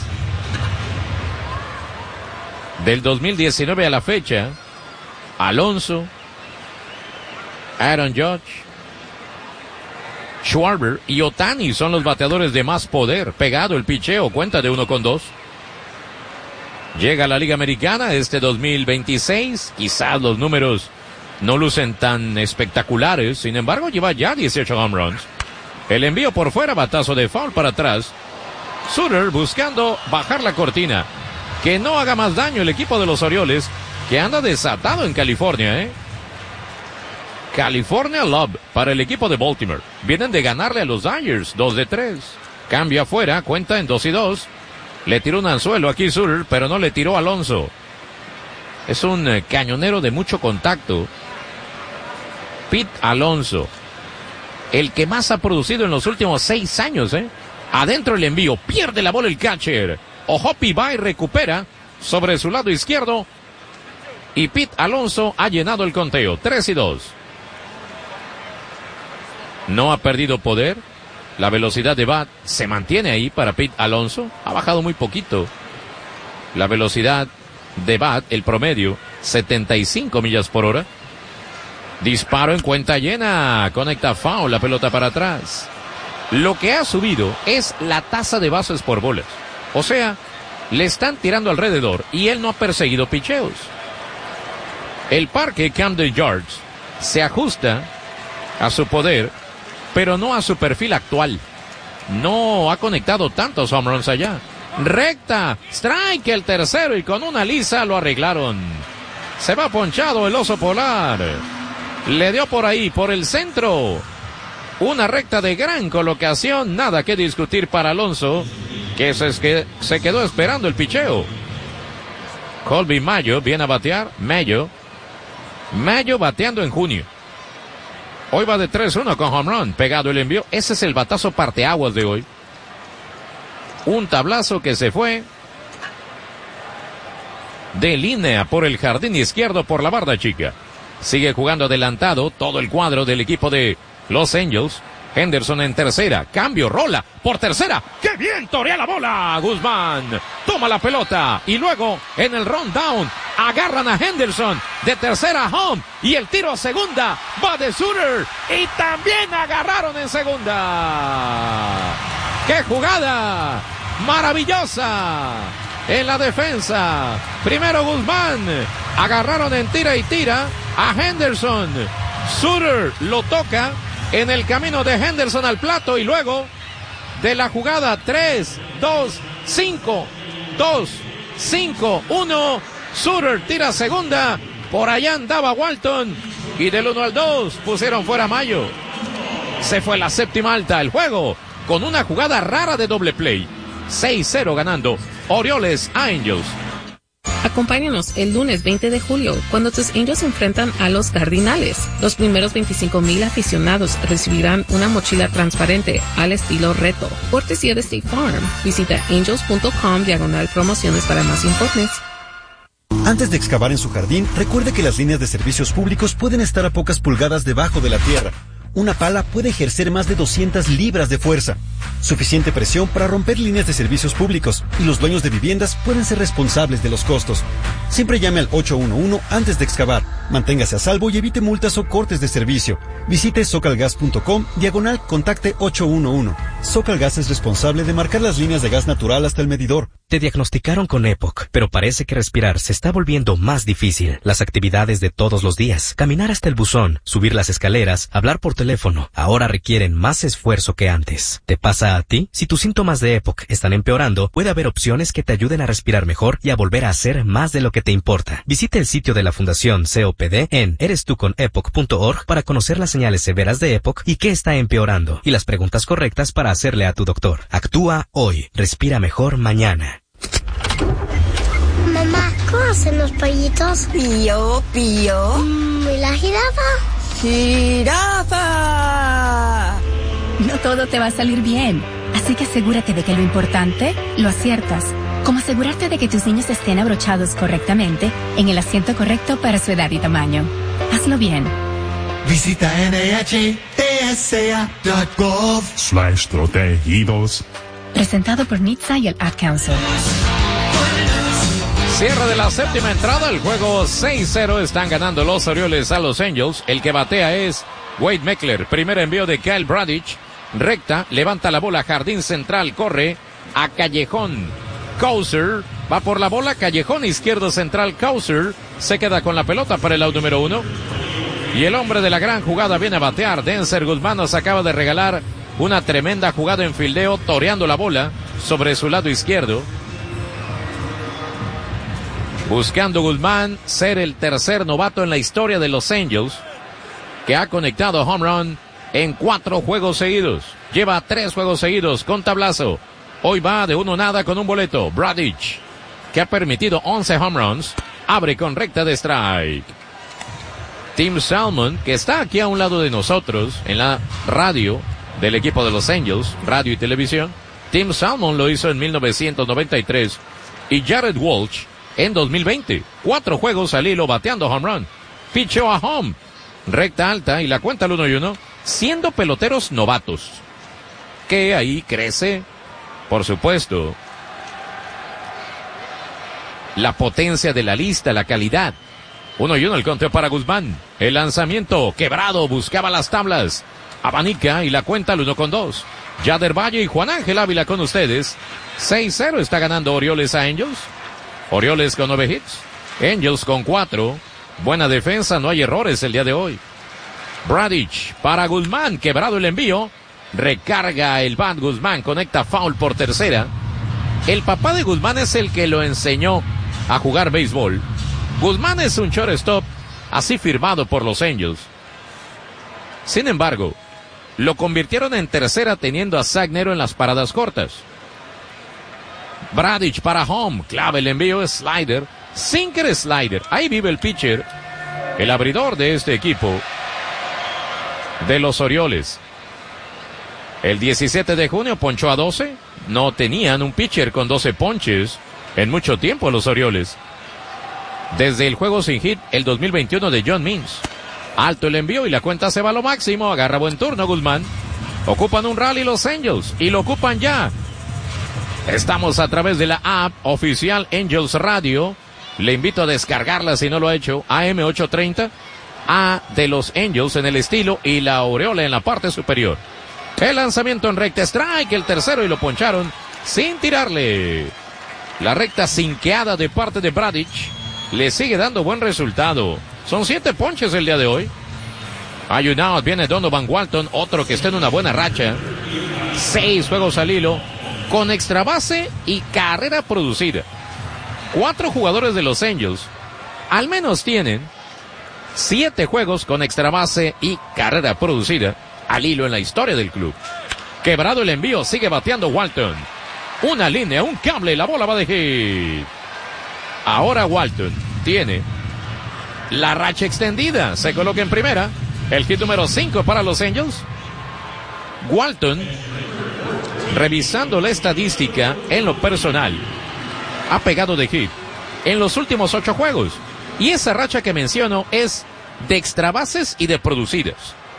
Del dos mil diecinueve a la fecha, Alonso, Aaron Judge, Schwarber y Ohtani son los bateadores de más poder. Pegado el picheo, cuenta de uno con dos. Llega a la Liga Americana este dos mil veintiséis. Quizás los números no lucen tan espectaculares. Sin embargo, lleva ya dieciocho home runs. El envío por fuera, batazo de foul para atrás. Suter buscando bajar la cortina. Que no haga más daño el equipo de los Orioles, que anda desatado en California, ¿eh? California Love para el equipo de Baltimore. Vienen de ganarle a los Dodgers, dos de tres. Cambio afuera, cuenta en dos y dos. Le tiró un anzuelo aquí Suter, pero no le tiró Alonso. Es un eh, cañonero de mucho contacto. Pete Alonso. El que más ha producido en los últimos seis años, ¿eh? Adentro el envío, pierde la bola el catcher. Ojopi va y recupera sobre su lado izquierdo. Y Pete Alonso ha llenado el conteo, tres y dos. No ha perdido poder. La velocidad de bat se mantiene ahí para Pete Alonso. Ha bajado muy poquito. La velocidad de bat, el promedio, setenta y cinco millas por hora. Disparo en cuenta llena. Conecta foul, la pelota para atrás. Lo que ha subido es la tasa de bases por bolas. O sea, le están tirando alrededor y él no ha perseguido picheos. El parque Camden Yards se ajusta a su poder, pero no a su perfil actual. No ha conectado tantos home runs allá. Recta, strike el tercero y con una lisa lo arreglaron. Se va ponchado el oso polar. Le dio por ahí, por el centro. Una recta de gran colocación, nada que discutir para Alonso, que se, que se quedó esperando el picheo. Colby Mayo viene a batear. Mayo. Mayo bateando en junio. Hoy va de tres uno con home run. Pegado el envío. Ese es el batazo parteaguas de hoy. Un tablazo que se fue de línea por el jardín izquierdo por la barda chica. Sigue jugando adelantado todo el cuadro del equipo de Los Angels. Henderson en tercera. Cambio, rola por tercera. ¡Qué bien torea la bola! Guzmán toma la pelota y luego en el rundown agarran a Henderson de tercera a home y el tiro a segunda va de Suter y también agarraron en segunda. ¡Qué jugada! ¡Maravillosa! En la defensa. Primero Guzmán. Agarraron en tira y tira a Henderson. Suter lo toca en el camino de Henderson al plato y luego de la jugada tres, dos, cinco, dos, cinco, uno. Suter tira segunda. Por allá andaba Walton y del uno al dos pusieron fuera a Mayo. Se fue la séptima alta el juego con una jugada rara de doble play. seis cero ganando Orioles a Angels. Acompáñanos el lunes veinte de julio cuando tus Angels se enfrentan a los Cardinales. Los primeros veinticinco mil aficionados recibirán una mochila transparente al estilo reto. Cortesía de State Farm. Visita angels punto com diagonal promociones para más informes. Antes de excavar en su jardín, recuerde que las líneas de servicios públicos pueden estar a pocas pulgadas debajo de la tierra. Una pala puede ejercer más de doscientas libras de fuerza. Suficiente presión para romper líneas de servicios públicos y los dueños de viviendas pueden ser responsables de los costos. Siempre llame al ocho uno uno antes de excavar. Manténgase a salvo y evite multas o cortes de servicio. Visite socalgas.com, diagonal, contacte ocho uno uno. Socalgas es responsable de marcar las líneas de gas natural hasta el medidor. Te diagnosticaron con EPOC, pero parece que respirar se está volviendo más difícil. Las actividades de todos los días, caminar hasta el buzón, subir las escaleras, hablar por teléfono, ahora requieren más esfuerzo que antes. ¿Te pasa a ti? Si tus síntomas de EPOC están empeorando, puede haber opciones que te ayuden a respirar mejor y a volver a hacer más de lo que te importa. Visite el sitio de la Fundación C O P D en eres tú con epoc punto org para conocer las señales severas de EPOC y qué está empeorando, y las preguntas correctas para hacerle a tu doctor. Actúa hoy. Respira mejor mañana. Mamá, ¿cómo hacen los pollitos? Pío, pío. Mm, ¿Y la jirafa? ¡Jirafa! No todo te va a salir bien, así que asegúrate de que lo importante lo aciertas. Como asegurarte de que tus niños estén abrochados correctamente en el asiento correcto para su edad y tamaño. Hazlo bien. Visita N H T S A punto gov slash protegidos. Presentado por N H T S A y el Ad Council. Cierre de la séptima entrada, el juego seis cero, están ganando los Orioles a los Angels. El que batea es Wade Meckler. Primer envío de Kyle Bradish, recta, levanta la bola, jardín central, corre a callejón. Causer va por la bola, callejón izquierdo central, Causer se queda con la pelota para el out número uno. Y el hombre de la gran jugada viene a batear. Denzer Guzmán nos acaba de regalar una tremenda jugada en fildeo, toreando la bola sobre su lado izquierdo. Buscando Guzmán ser el tercer novato en la historia de los Angels que ha conectado home run en cuatro juegos seguidos. Lleva tres juegos seguidos con tablazo. Hoy va de uno nada con un boleto. Bradish, que ha permitido once home runs, abre con recta de strike. Tim Salmon, que está aquí a un lado de nosotros en la radio del equipo de los Angels, radio y televisión. Tim Salmon lo hizo en mil novecientos noventa y tres y Jared Walsh en dos mil veinte. Cuatro juegos al hilo bateando home run. Pichó a home. Recta alta y la cuenta al uno y uno, siendo peloteros novatos. Que ahí crece, por supuesto, la potencia de la lista, la calidad. Uno y uno el conteo para Guzmán. El lanzamiento quebrado, buscaba las tablas. Abanica y la cuenta al uno con dos. Yader Valle y Juan Ángel Ávila con ustedes. seis cero está ganando Orioles a Angels. Orioles con nueve hits. Angels con cuatro. Buena defensa, no hay errores el día de hoy. Bradish para Guzmán, quebrado el envío. Recarga el bat Guzmán, conecta foul por tercera. El papá de Guzmán es el que lo enseñó a jugar béisbol. Guzmán es un shortstop, así firmado por los Angels. Sin embargo, lo convirtieron en tercera teniendo a Zach Nero en las paradas cortas. Bradish para home, clave el envío, es slider, sinker slider. Ahí vive el pitcher, el abridor de este equipo de los Orioles. El diecisiete de junio ponchó a doce. No tenían un pitcher con doce ponches en mucho tiempo los Orioles. Desde el juego sin hit, el dos mil veintiuno de John Means. Alto el envío y la cuenta se va a lo máximo. Agarra buen turno Guzmán. Ocupan un rally los Angels y lo ocupan ya. Estamos a través de la app oficial Angels Radio. Le invito a descargarla si no lo ha hecho. A M ochocientos treinta. A de los Angels en el estilo y la aureola en la parte superior. El lanzamiento en recta strike, el tercero, y lo poncharon sin tirarle. La recta sinqueada de parte de Bradish le sigue dando buen resultado. Son siete ponches el día de hoy. Hay un out, viene Donovan Walton, otro que está en una buena racha. Seis juegos al hilo, con extra base y carrera producida. Cuatro jugadores de los Angels al menos tienen siete juegos con extra base y carrera producida al hilo en la historia del club. Quebrado el envío, sigue bateando Walton. Una línea, un cable, la bola va de hit. Ahora Walton tiene la racha extendida. Se coloca en primera. El hit número cinco para los Angels. Walton, revisando la estadística en lo personal, ha pegado de hit en los últimos ocho juegos. Y esa racha que menciono es de extra bases y de producidas.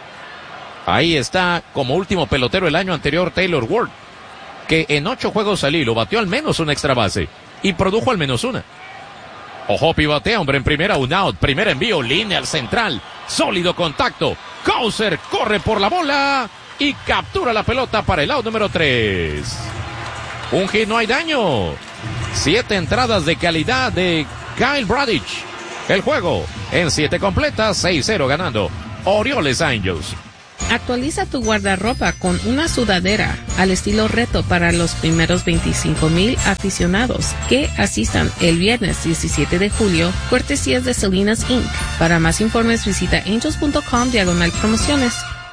Ahí está como último pelotero el año anterior Taylor Ward, que en ocho juegos al hilo batió al menos una extra base y produjo al menos una. Ojopi batea, hombre en primera, un out. Primer envío, línea al central. Sólido contacto. Causer corre por la bola y captura la pelota para el out número tres. Un hit, no hay daño. Siete entradas de calidad de Kyle Bradish. El juego en siete completas, seis cero ganando Orioles Angels. Actualiza tu guardarropa con una sudadera al estilo reto para los primeros veinticinco mil aficionados que asistan el viernes diecisiete de julio, cortesías de Salinas incorporated. Para más informes visita angels.com diagonal promociones.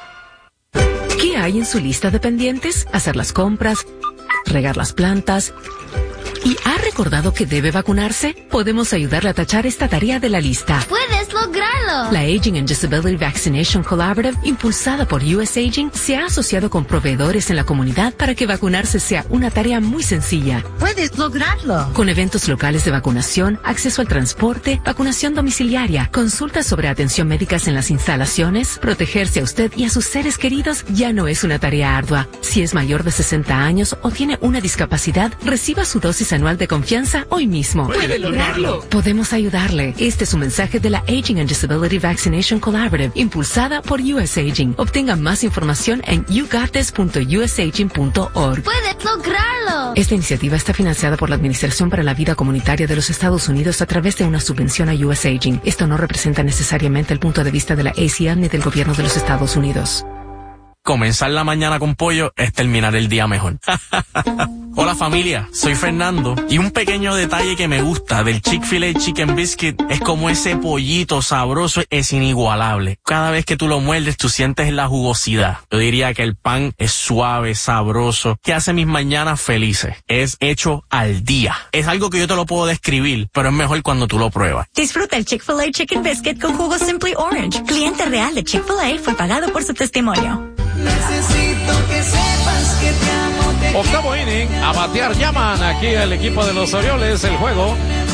¿Qué hay en su lista de pendientes? Hacer las compras, regar las plantas. ¿Y ha recordado que debe vacunarse? Podemos ayudarle a tachar esta tarea de la lista. ¡Puedes lograrlo! La Aging and Disability Vaccination Collaborative, impulsada por U S Aging, se ha asociado con proveedores en la comunidad para que vacunarse sea una tarea muy sencilla. ¡Puedes lograrlo! Con eventos locales de vacunación, acceso al transporte, vacunación domiciliaria, consultas sobre atención médicas en las instalaciones, protegerse a usted y a sus seres queridos ya no es una tarea ardua. Si es mayor de sesenta años o tiene una discapacidad, reciba su dosis anual de confianza hoy mismo. ¡Puede lograrlo! Podemos ayudarle. Este es un mensaje de la Aging and Disability Vaccination Collaborative, impulsada por U S Aging. Obtenga más información en you got this punto u s aging punto org. ¡Puedes lograrlo! Esta iniciativa está financiada por la Administración para la Vida Comunitaria de los Estados Unidos a través de una subvención a U S Aging. Esto no representa necesariamente el punto de vista de la A C N ni del gobierno de los Estados Unidos. Comenzar la mañana con pollo es terminar el día mejor. Hola familia, soy Fernando y un pequeño detalle que me gusta del Chick-fil-A Chicken Biscuit es como ese pollito sabroso es inigualable. Cada vez que tú lo muerdes tú sientes la jugosidad. Yo diría que el pan es suave, sabroso, que hace mis mañanas felices. Es hecho al día. Es algo que yo te lo puedo describir, pero es mejor cuando tú lo pruebas. Disfruta el Chick-fil-A Chicken Biscuit con jugo Simply Orange. Cliente real de Chick-fil-A fue pagado por su testimonio. Necesito que sepas que te amo, te Octavo inning, a batear llaman aquí el equipo de los Orioles. El juego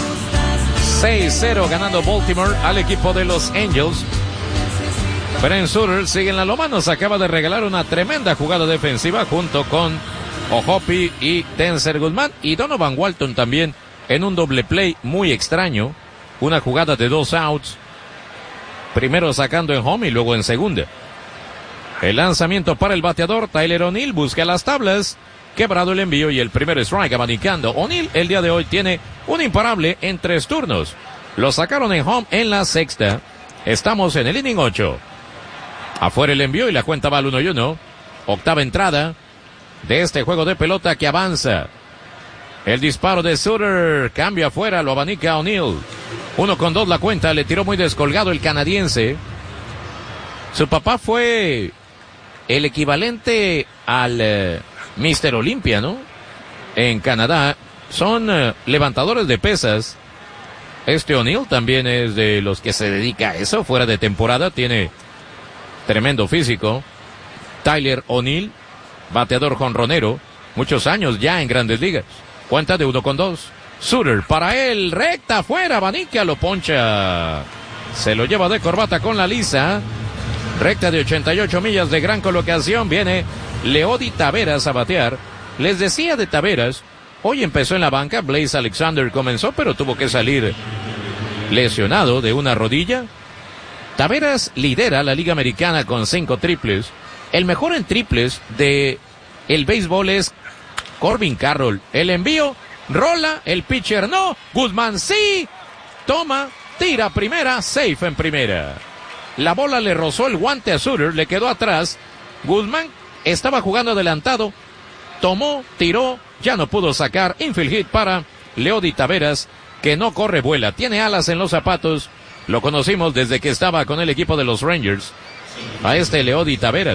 seis cero ganando Baltimore al equipo de los Angels. Brent Sutter sigue en la loma, nos acaba de regalar una tremenda jugada defensiva junto con Ojopi y Denzer Guzmán y Donovan Walton también en un doble play muy extraño. Una jugada de dos outs, primero sacando en home y luego en segunda. El lanzamiento para el bateador, Tyler O'Neill busca las tablas, quebrado el envío y el primer strike abanicando. O'Neill el día de hoy tiene un imparable en tres turnos. Lo sacaron en home en la sexta. Estamos en el inning ocho. Afuera el envío y la cuenta va al uno y uno. Octava entrada de este juego de pelota que avanza. El disparo de Sutter, cambio afuera, lo abanica O'Neill. Uno con dos la cuenta, le tiró muy descolgado el canadiense. Su papá fue el equivalente al uh, míster Olympia, ¿no? En Canadá. Son uh, levantadores de pesas. Este O'Neill también es de los que se dedica a eso. Fuera de temporada tiene tremendo físico. Tyler O'Neill, bateador jonronero. Muchos años ya en Grandes Ligas. Cuenta de uno con dos. Sutter para él. Recta afuera. Abanica lo poncha. Se lo lleva de corbata con la lisa. Recta de ochenta y ocho millas de gran colocación. Viene Leody Taveras a batear. Les decía de Taveras, hoy empezó en la banca. Blaze Alexander comenzó, pero tuvo que salir lesionado de una rodilla. Taveras lidera la Liga Americana con cinco triples. El mejor en triples de el béisbol es Corbin Carroll. El envío, rola, el pitcher no. Guzmán sí. Toma, tira primera, safe en primera. La bola le rozó el guante a Sutter, le quedó atrás. Guzmán estaba jugando adelantado. Tomó, tiró, ya no pudo sacar. Infield hit para Leody Taveras, que no corre, vuela. Tiene alas en los zapatos. Lo conocimos desde que estaba con el equipo de los Rangers. A este Leody Taveras.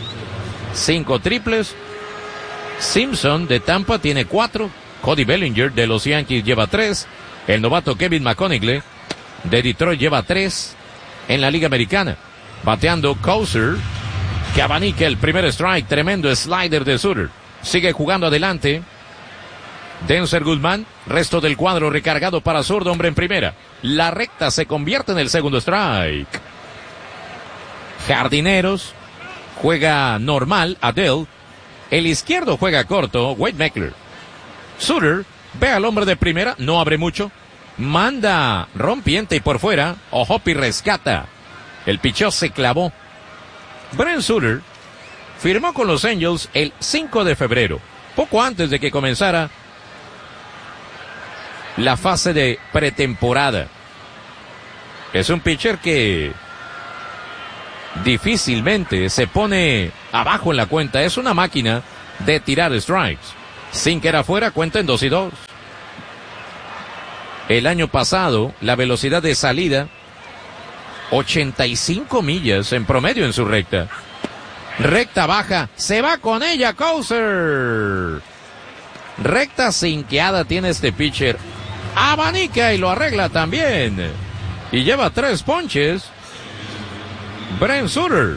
Cinco triples. Simpson de Tampa tiene cuatro. Cody Bellinger de los Yankees lleva tres. El novato Kevin McConaughey de Detroit lleva tres. En la Liga Americana, bateando Causer, que abanica el primer strike, tremendo slider de Sutter. Sigue jugando adelante. Denzer Guzmán, resto del cuadro recargado para zurdo, hombre en primera. La recta se convierte en el segundo strike. Jardineros, juega normal, Adele. El izquierdo juega corto, Wade Meckler. Sutter, ve al hombre de primera, no abre mucho. manda rompiente y por fuera, Ohopi rescata. El picheo se clavó. Brent Suter firmó con los Angels el cinco de febrero, poco antes de que comenzara la fase de pretemporada. Es un pitcher que difícilmente se pone abajo en la cuenta. Es una máquina de tirar strikes. Sinker afuera, cuenta en dos y dos. El año pasado, la velocidad de salida, ochenta y cinco millas en promedio en su recta. Recta baja, se va con ella Cowser. Recta sinqueada tiene este pitcher. Abanica y lo arregla también. Y lleva tres ponches. Brent Suter.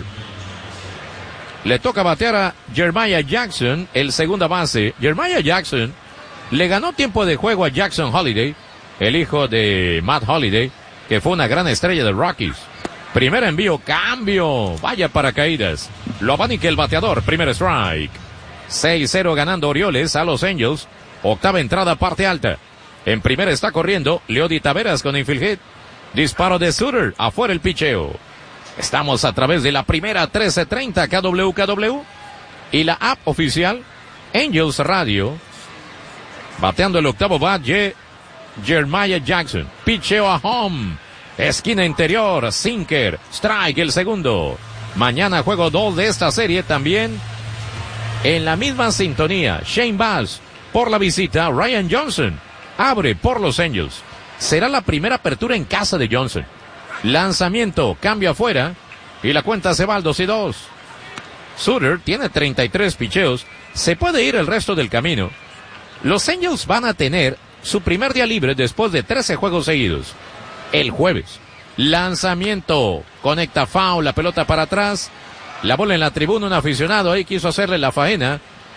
Le toca batear a Jeremiah Jackson, el segunda base. Jeremiah Jackson le ganó tiempo de juego a Jackson Holiday, el hijo de Matt Holiday, que fue una gran estrella de Rockies. Primer envío, cambio. Vaya paracaídas. Lo abanica el bateador, primer strike. seis cero ganando Orioles a los Angels. Octava entrada, parte alta. En primera está corriendo Leody Taveras con infield hit. Disparo de Suter, afuera el picheo. Estamos a través de la primera trece treinta K W K W y la app oficial Angels Radio. Bateando el octavo bat, Ye- Jeremiah Jackson. Picheo a home. Esquina interior, sinker, strike el segundo. Mañana juego dos de esta serie también. En la misma sintonía, Shane Baz por la visita, Ryan Johnson abre por los Angels. Será la primera apertura en casa de Johnson. Lanzamiento, cambio afuera y la cuenta se va al dos y dos. Suter tiene treinta y tres picheos, se puede ir el resto del camino. Los Angels van a tener su primer día libre después de trece juegos seguidos. El jueves, lanzamiento, conecta foul, la pelota para atrás, la bola en la tribuna, un aficionado ahí quiso hacerle la faena.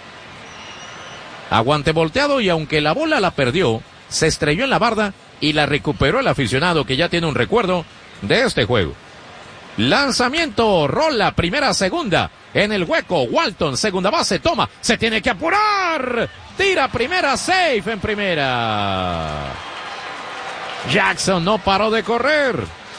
Aguante volteado y aunque la bola la perdió, se estrelló en la barda y la recuperó el aficionado que ya tiene un recuerdo de este juego. Lanzamiento, rola, primera, segunda, en el hueco, Walton, segunda base, toma, se tiene que apurar, tira primera, safe en primera. Jackson no paró de correr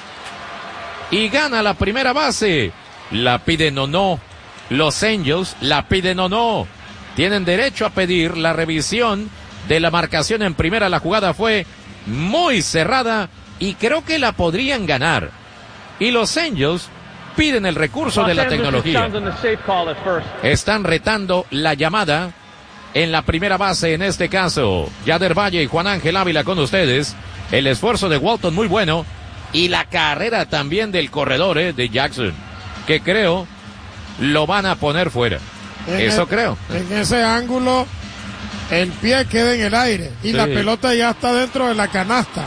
y gana la primera base. La piden o no, los Angels la piden o no, tienen derecho a pedir la revisión de la marcación en primera. La jugada fue muy cerrada y creo que la podrían ganar. Y los Angels piden el recurso de la tecnología. Están retando la llamada en la primera base, en este caso. Yader Valle y Juan Ángel Ávila con ustedes. El esfuerzo de Walton muy bueno. Y la carrera también del corredor eh, de Jackson, que creo lo van a poner fuera. En Eso el, creo. En ese ángulo, el pie queda en el aire y sí, la pelota ya está dentro de la canasta.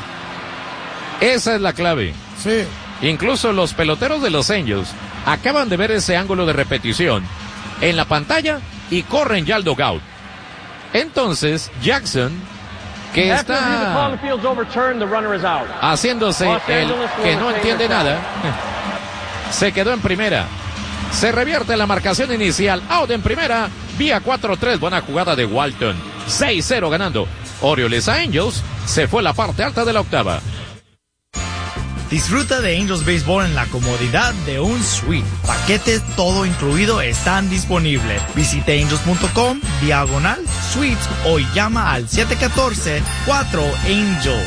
Esa es la clave. Sí. Incluso los peloteros de los Angels acaban de ver ese ángulo de repetición en la pantalla y corren ya al dugout. Entonces, Jackson, que está haciéndose el que no entiende nada, se quedó en primera. Se revierte la marcación inicial. Out en primera. Vía cuatro tres. Buena jugada de Walton. seis cero ganando Orioles a Angels. Se fue la parte alta de la octava. Disfruta de Angels Baseball en la comodidad de un suite. Paquetes todo incluido están disponibles. Visite angels punto com, diagonal, suites o llama al siete uno cuatro, cuatro Angel.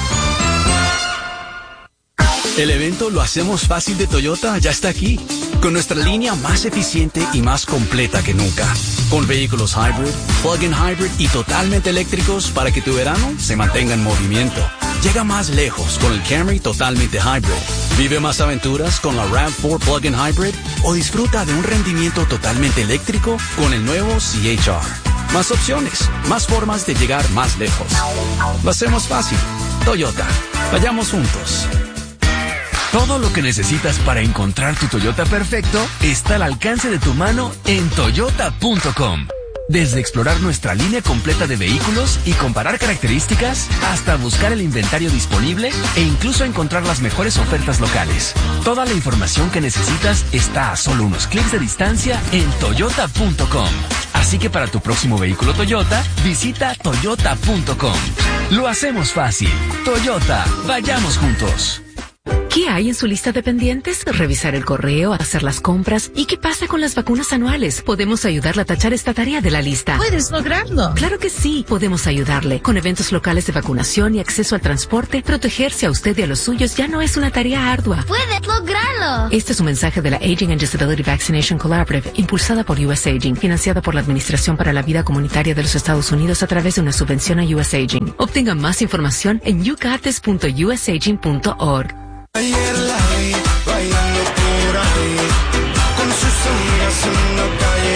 El evento Lo Hacemos Fácil de Toyota ya está aquí, con nuestra línea más eficiente y más completa que nunca. Con vehículos hybrid, plug-in hybrid y totalmente eléctricos para que tu verano se mantenga en movimiento. Llega más lejos con el Camry totalmente hybrid. Vive más aventuras con la RAV cuatro plug-in hybrid o disfruta de un rendimiento totalmente eléctrico con el nuevo C H R. Más opciones, más formas de llegar más lejos. Lo hacemos fácil. Toyota. Vayamos juntos. Todo lo que necesitas para encontrar tu Toyota perfecto está al alcance de tu mano en toyota punto com. Desde explorar nuestra línea completa de vehículos y comparar características, hasta buscar el inventario disponible e incluso encontrar las mejores ofertas locales. Toda la información que necesitas está a solo unos clics de distancia en toyota punto com. Así que para tu próximo vehículo Toyota, visita toyota punto com. Lo hacemos fácil. Toyota, vayamos juntos. ¿Qué hay en su lista de pendientes? Revisar el correo, hacer las compras. ¿Y qué pasa con las vacunas anuales? Podemos ayudarle a tachar esta tarea de la lista. ¿Puedes lograrlo? Claro que sí, podemos ayudarle. Con eventos locales de vacunación y acceso al transporte, protegerse a usted y a los suyos ya no es una tarea ardua. ¡Puedes lograrlo! Este es un mensaje de la Aging and Disability Vaccination Collaborative, impulsada por U S Aging, financiada por la Administración para la Vida Comunitaria de los Estados Unidos a través de una subvención a U S Aging. Obtenga más información en you got this punto u s aging punto org. Ayer la vi bailando por ahí, con sus amigas en la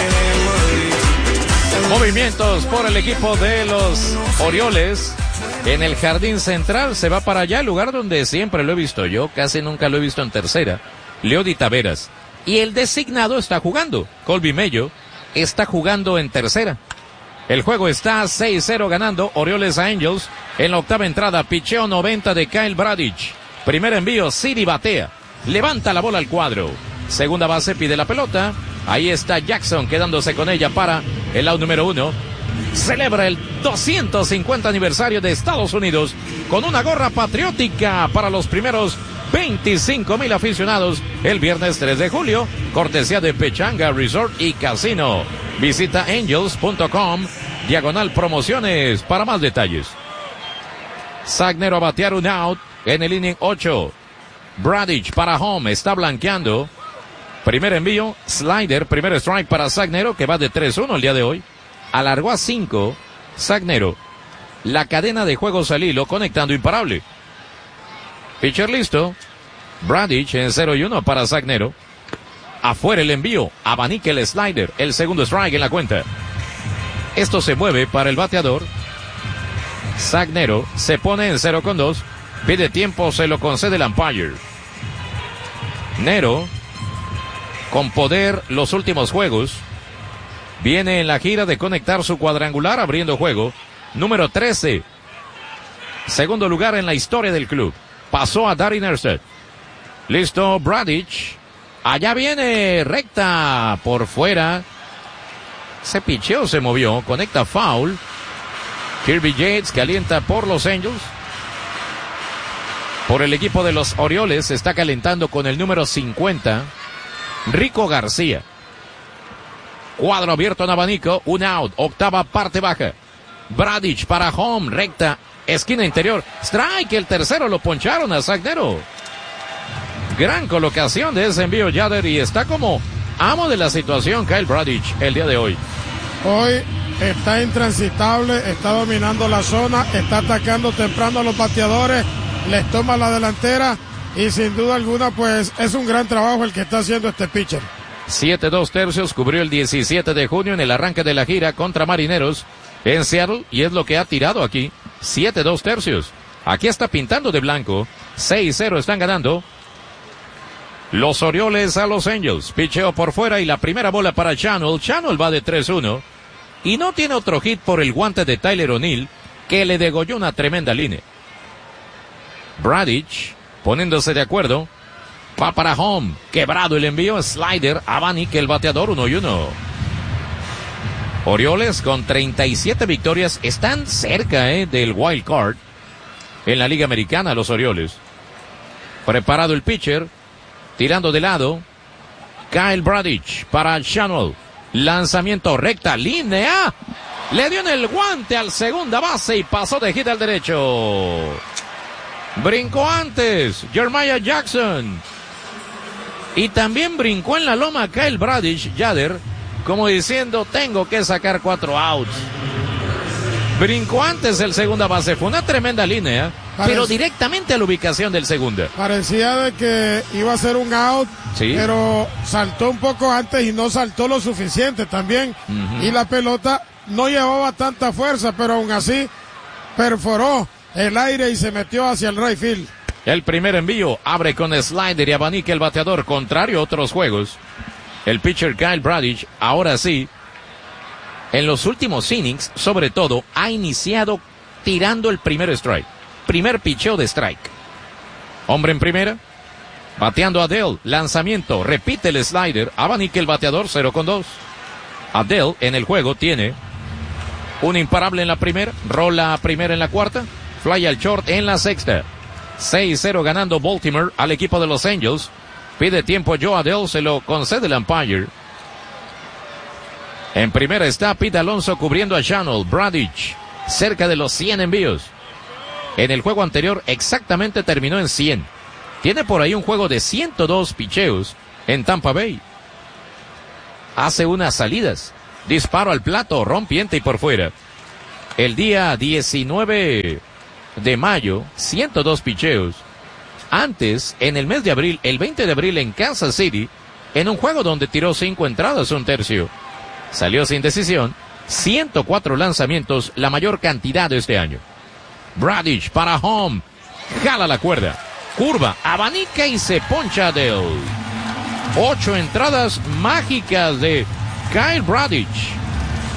calle de Madrid. Movimientos por el equipo de los Orioles. En el jardín central se va para allá, el lugar donde siempre lo he visto yo, casi nunca lo he visto en tercera. Leody Taveras. Y el designado está jugando. Colby Mello está jugando en tercera. El juego está seis cero ganando Orioles a Angels. En la octava entrada, picheo noventa de Kyle Bradish. Primer envío, Siri batea. Levanta la bola al cuadro. Segunda base pide la pelota. Ahí está Jackson quedándose con ella para el out número uno. Celebra el doscientos cincuenta aniversario de Estados Unidos con una gorra patriótica para los primeros veinticinco mil aficionados el viernes tres de julio. Cortesía de Pechanga Resort y Casino. Visita angels punto com diagonal promociones para más detalles. Sagnero a batear un out en el inning ocho. Bradish para home, está blanqueando. Primer envío, slider, primer strike para Sagnero, que va de tres uno el día de hoy. Alargó a cinco. Sagnero, la cadena de juegos al hilo, conectando imparable. Pitcher listo. Bradish en cero y uno para Sagnero. Afuera el envío, abanica el slider, el segundo strike en la cuenta. Esto se mueve para el bateador. Sagnero se pone en cero con dos. Pide tiempo, se lo concede el umpire. Nero, con poder los últimos juegos, viene en la gira de conectar su cuadrangular abriendo juego. Número trece. Segundo lugar en la historia del club. Pasó a Darren Erstad. Listo, Bradish. Allá viene, recta, por fuera. Se picheó, se movió, conecta foul. Kirby Yates calienta por los Angels. Por el equipo de los Orioles se está calentando con el número cincuenta, Rico García. Cuadro abierto en abanico, un out, octava parte baja. Bradish para home, recta, esquina interior. Strike, el tercero lo poncharon a Sagnero. Gran colocación de ese envío, Yader, y está como amo de la situación Kyle Bradish el día de hoy. Hoy está intransitable, está dominando la zona, está atacando temprano a los bateadores, les toma la delantera y sin duda alguna pues es un gran trabajo el que está haciendo este pitcher. siete dos tercios, cubrió el diecisiete de junio en el arranque de la gira contra Marineros en Seattle y es lo que ha tirado aquí, siete dos tercios. Aquí está pintando de blanco, seis cero están ganando los Orioles a los Angels. Picheo por fuera y la primera bola para Channel. Channel va de tres uno y no tiene otro hit por el guante de Tyler O'Neill que le degolló una tremenda línea. Bradish poniéndose de acuerdo, va para home, quebrado el envío, slider, abanica el bateador, uno y uno. Orioles con treinta y siete victorias están cerca eh, del wild card en la Liga Americana, los Orioles. Preparado el pitcher, tirando de lado, Kyle Bradish para Channel, lanzamiento recta, línea, le dio en el guante al segunda base y pasó de hit al derecho. Brincó antes Jeremiah Jackson y también brincó en la loma Kyle Bradish, Yader, como diciendo tengo que sacar cuatro outs. Brincó antes el segunda base, fue una tremenda línea, Parec- pero directamente a la ubicación del segunda. Parecía de que iba a ser un out, ¿sí? Pero saltó un poco antes y no saltó lo suficiente también. Uh-huh. Y la pelota no llevaba tanta fuerza, pero aún así perforó el aire y se metió hacia el right field. El primer envío abre con slider y abanica el bateador, contrario a otros juegos. El pitcher Kyle Bradish, ahora sí, en los últimos innings, sobre todo, ha iniciado tirando el primer strike. Primer picheo de strike. Hombre en primera, bateando Adele, lanzamiento, repite el slider, abanica el bateador, cero con dos. Adele en el juego tiene un imparable en la primera, rola primera en la cuarta, fly al short en la sexta. seis cero ganando Baltimore al equipo de los Angels. Pide tiempo Joe Adell, se lo concede el umpire. En primera está Pete Alonso cubriendo a Channel. Bradich cerca de los cien envíos. En el juego anterior exactamente terminó en cien. Tiene por ahí un juego de ciento dos picheos en Tampa Bay. Hace unas salidas. Disparo al plato, rompiente y por fuera. El día diecinueve de mayo, ciento dos picheos. Antes, en el mes de abril, el veinte de abril en Kansas City, en un juego donde tiró cinco entradas, un tercio. Salió sin decisión, ciento cuatro lanzamientos, la mayor cantidad de este año. Bradich para home, jala la cuerda, curva, abanica y se poncha Adell. Ocho entradas mágicas de Kyle Bradich.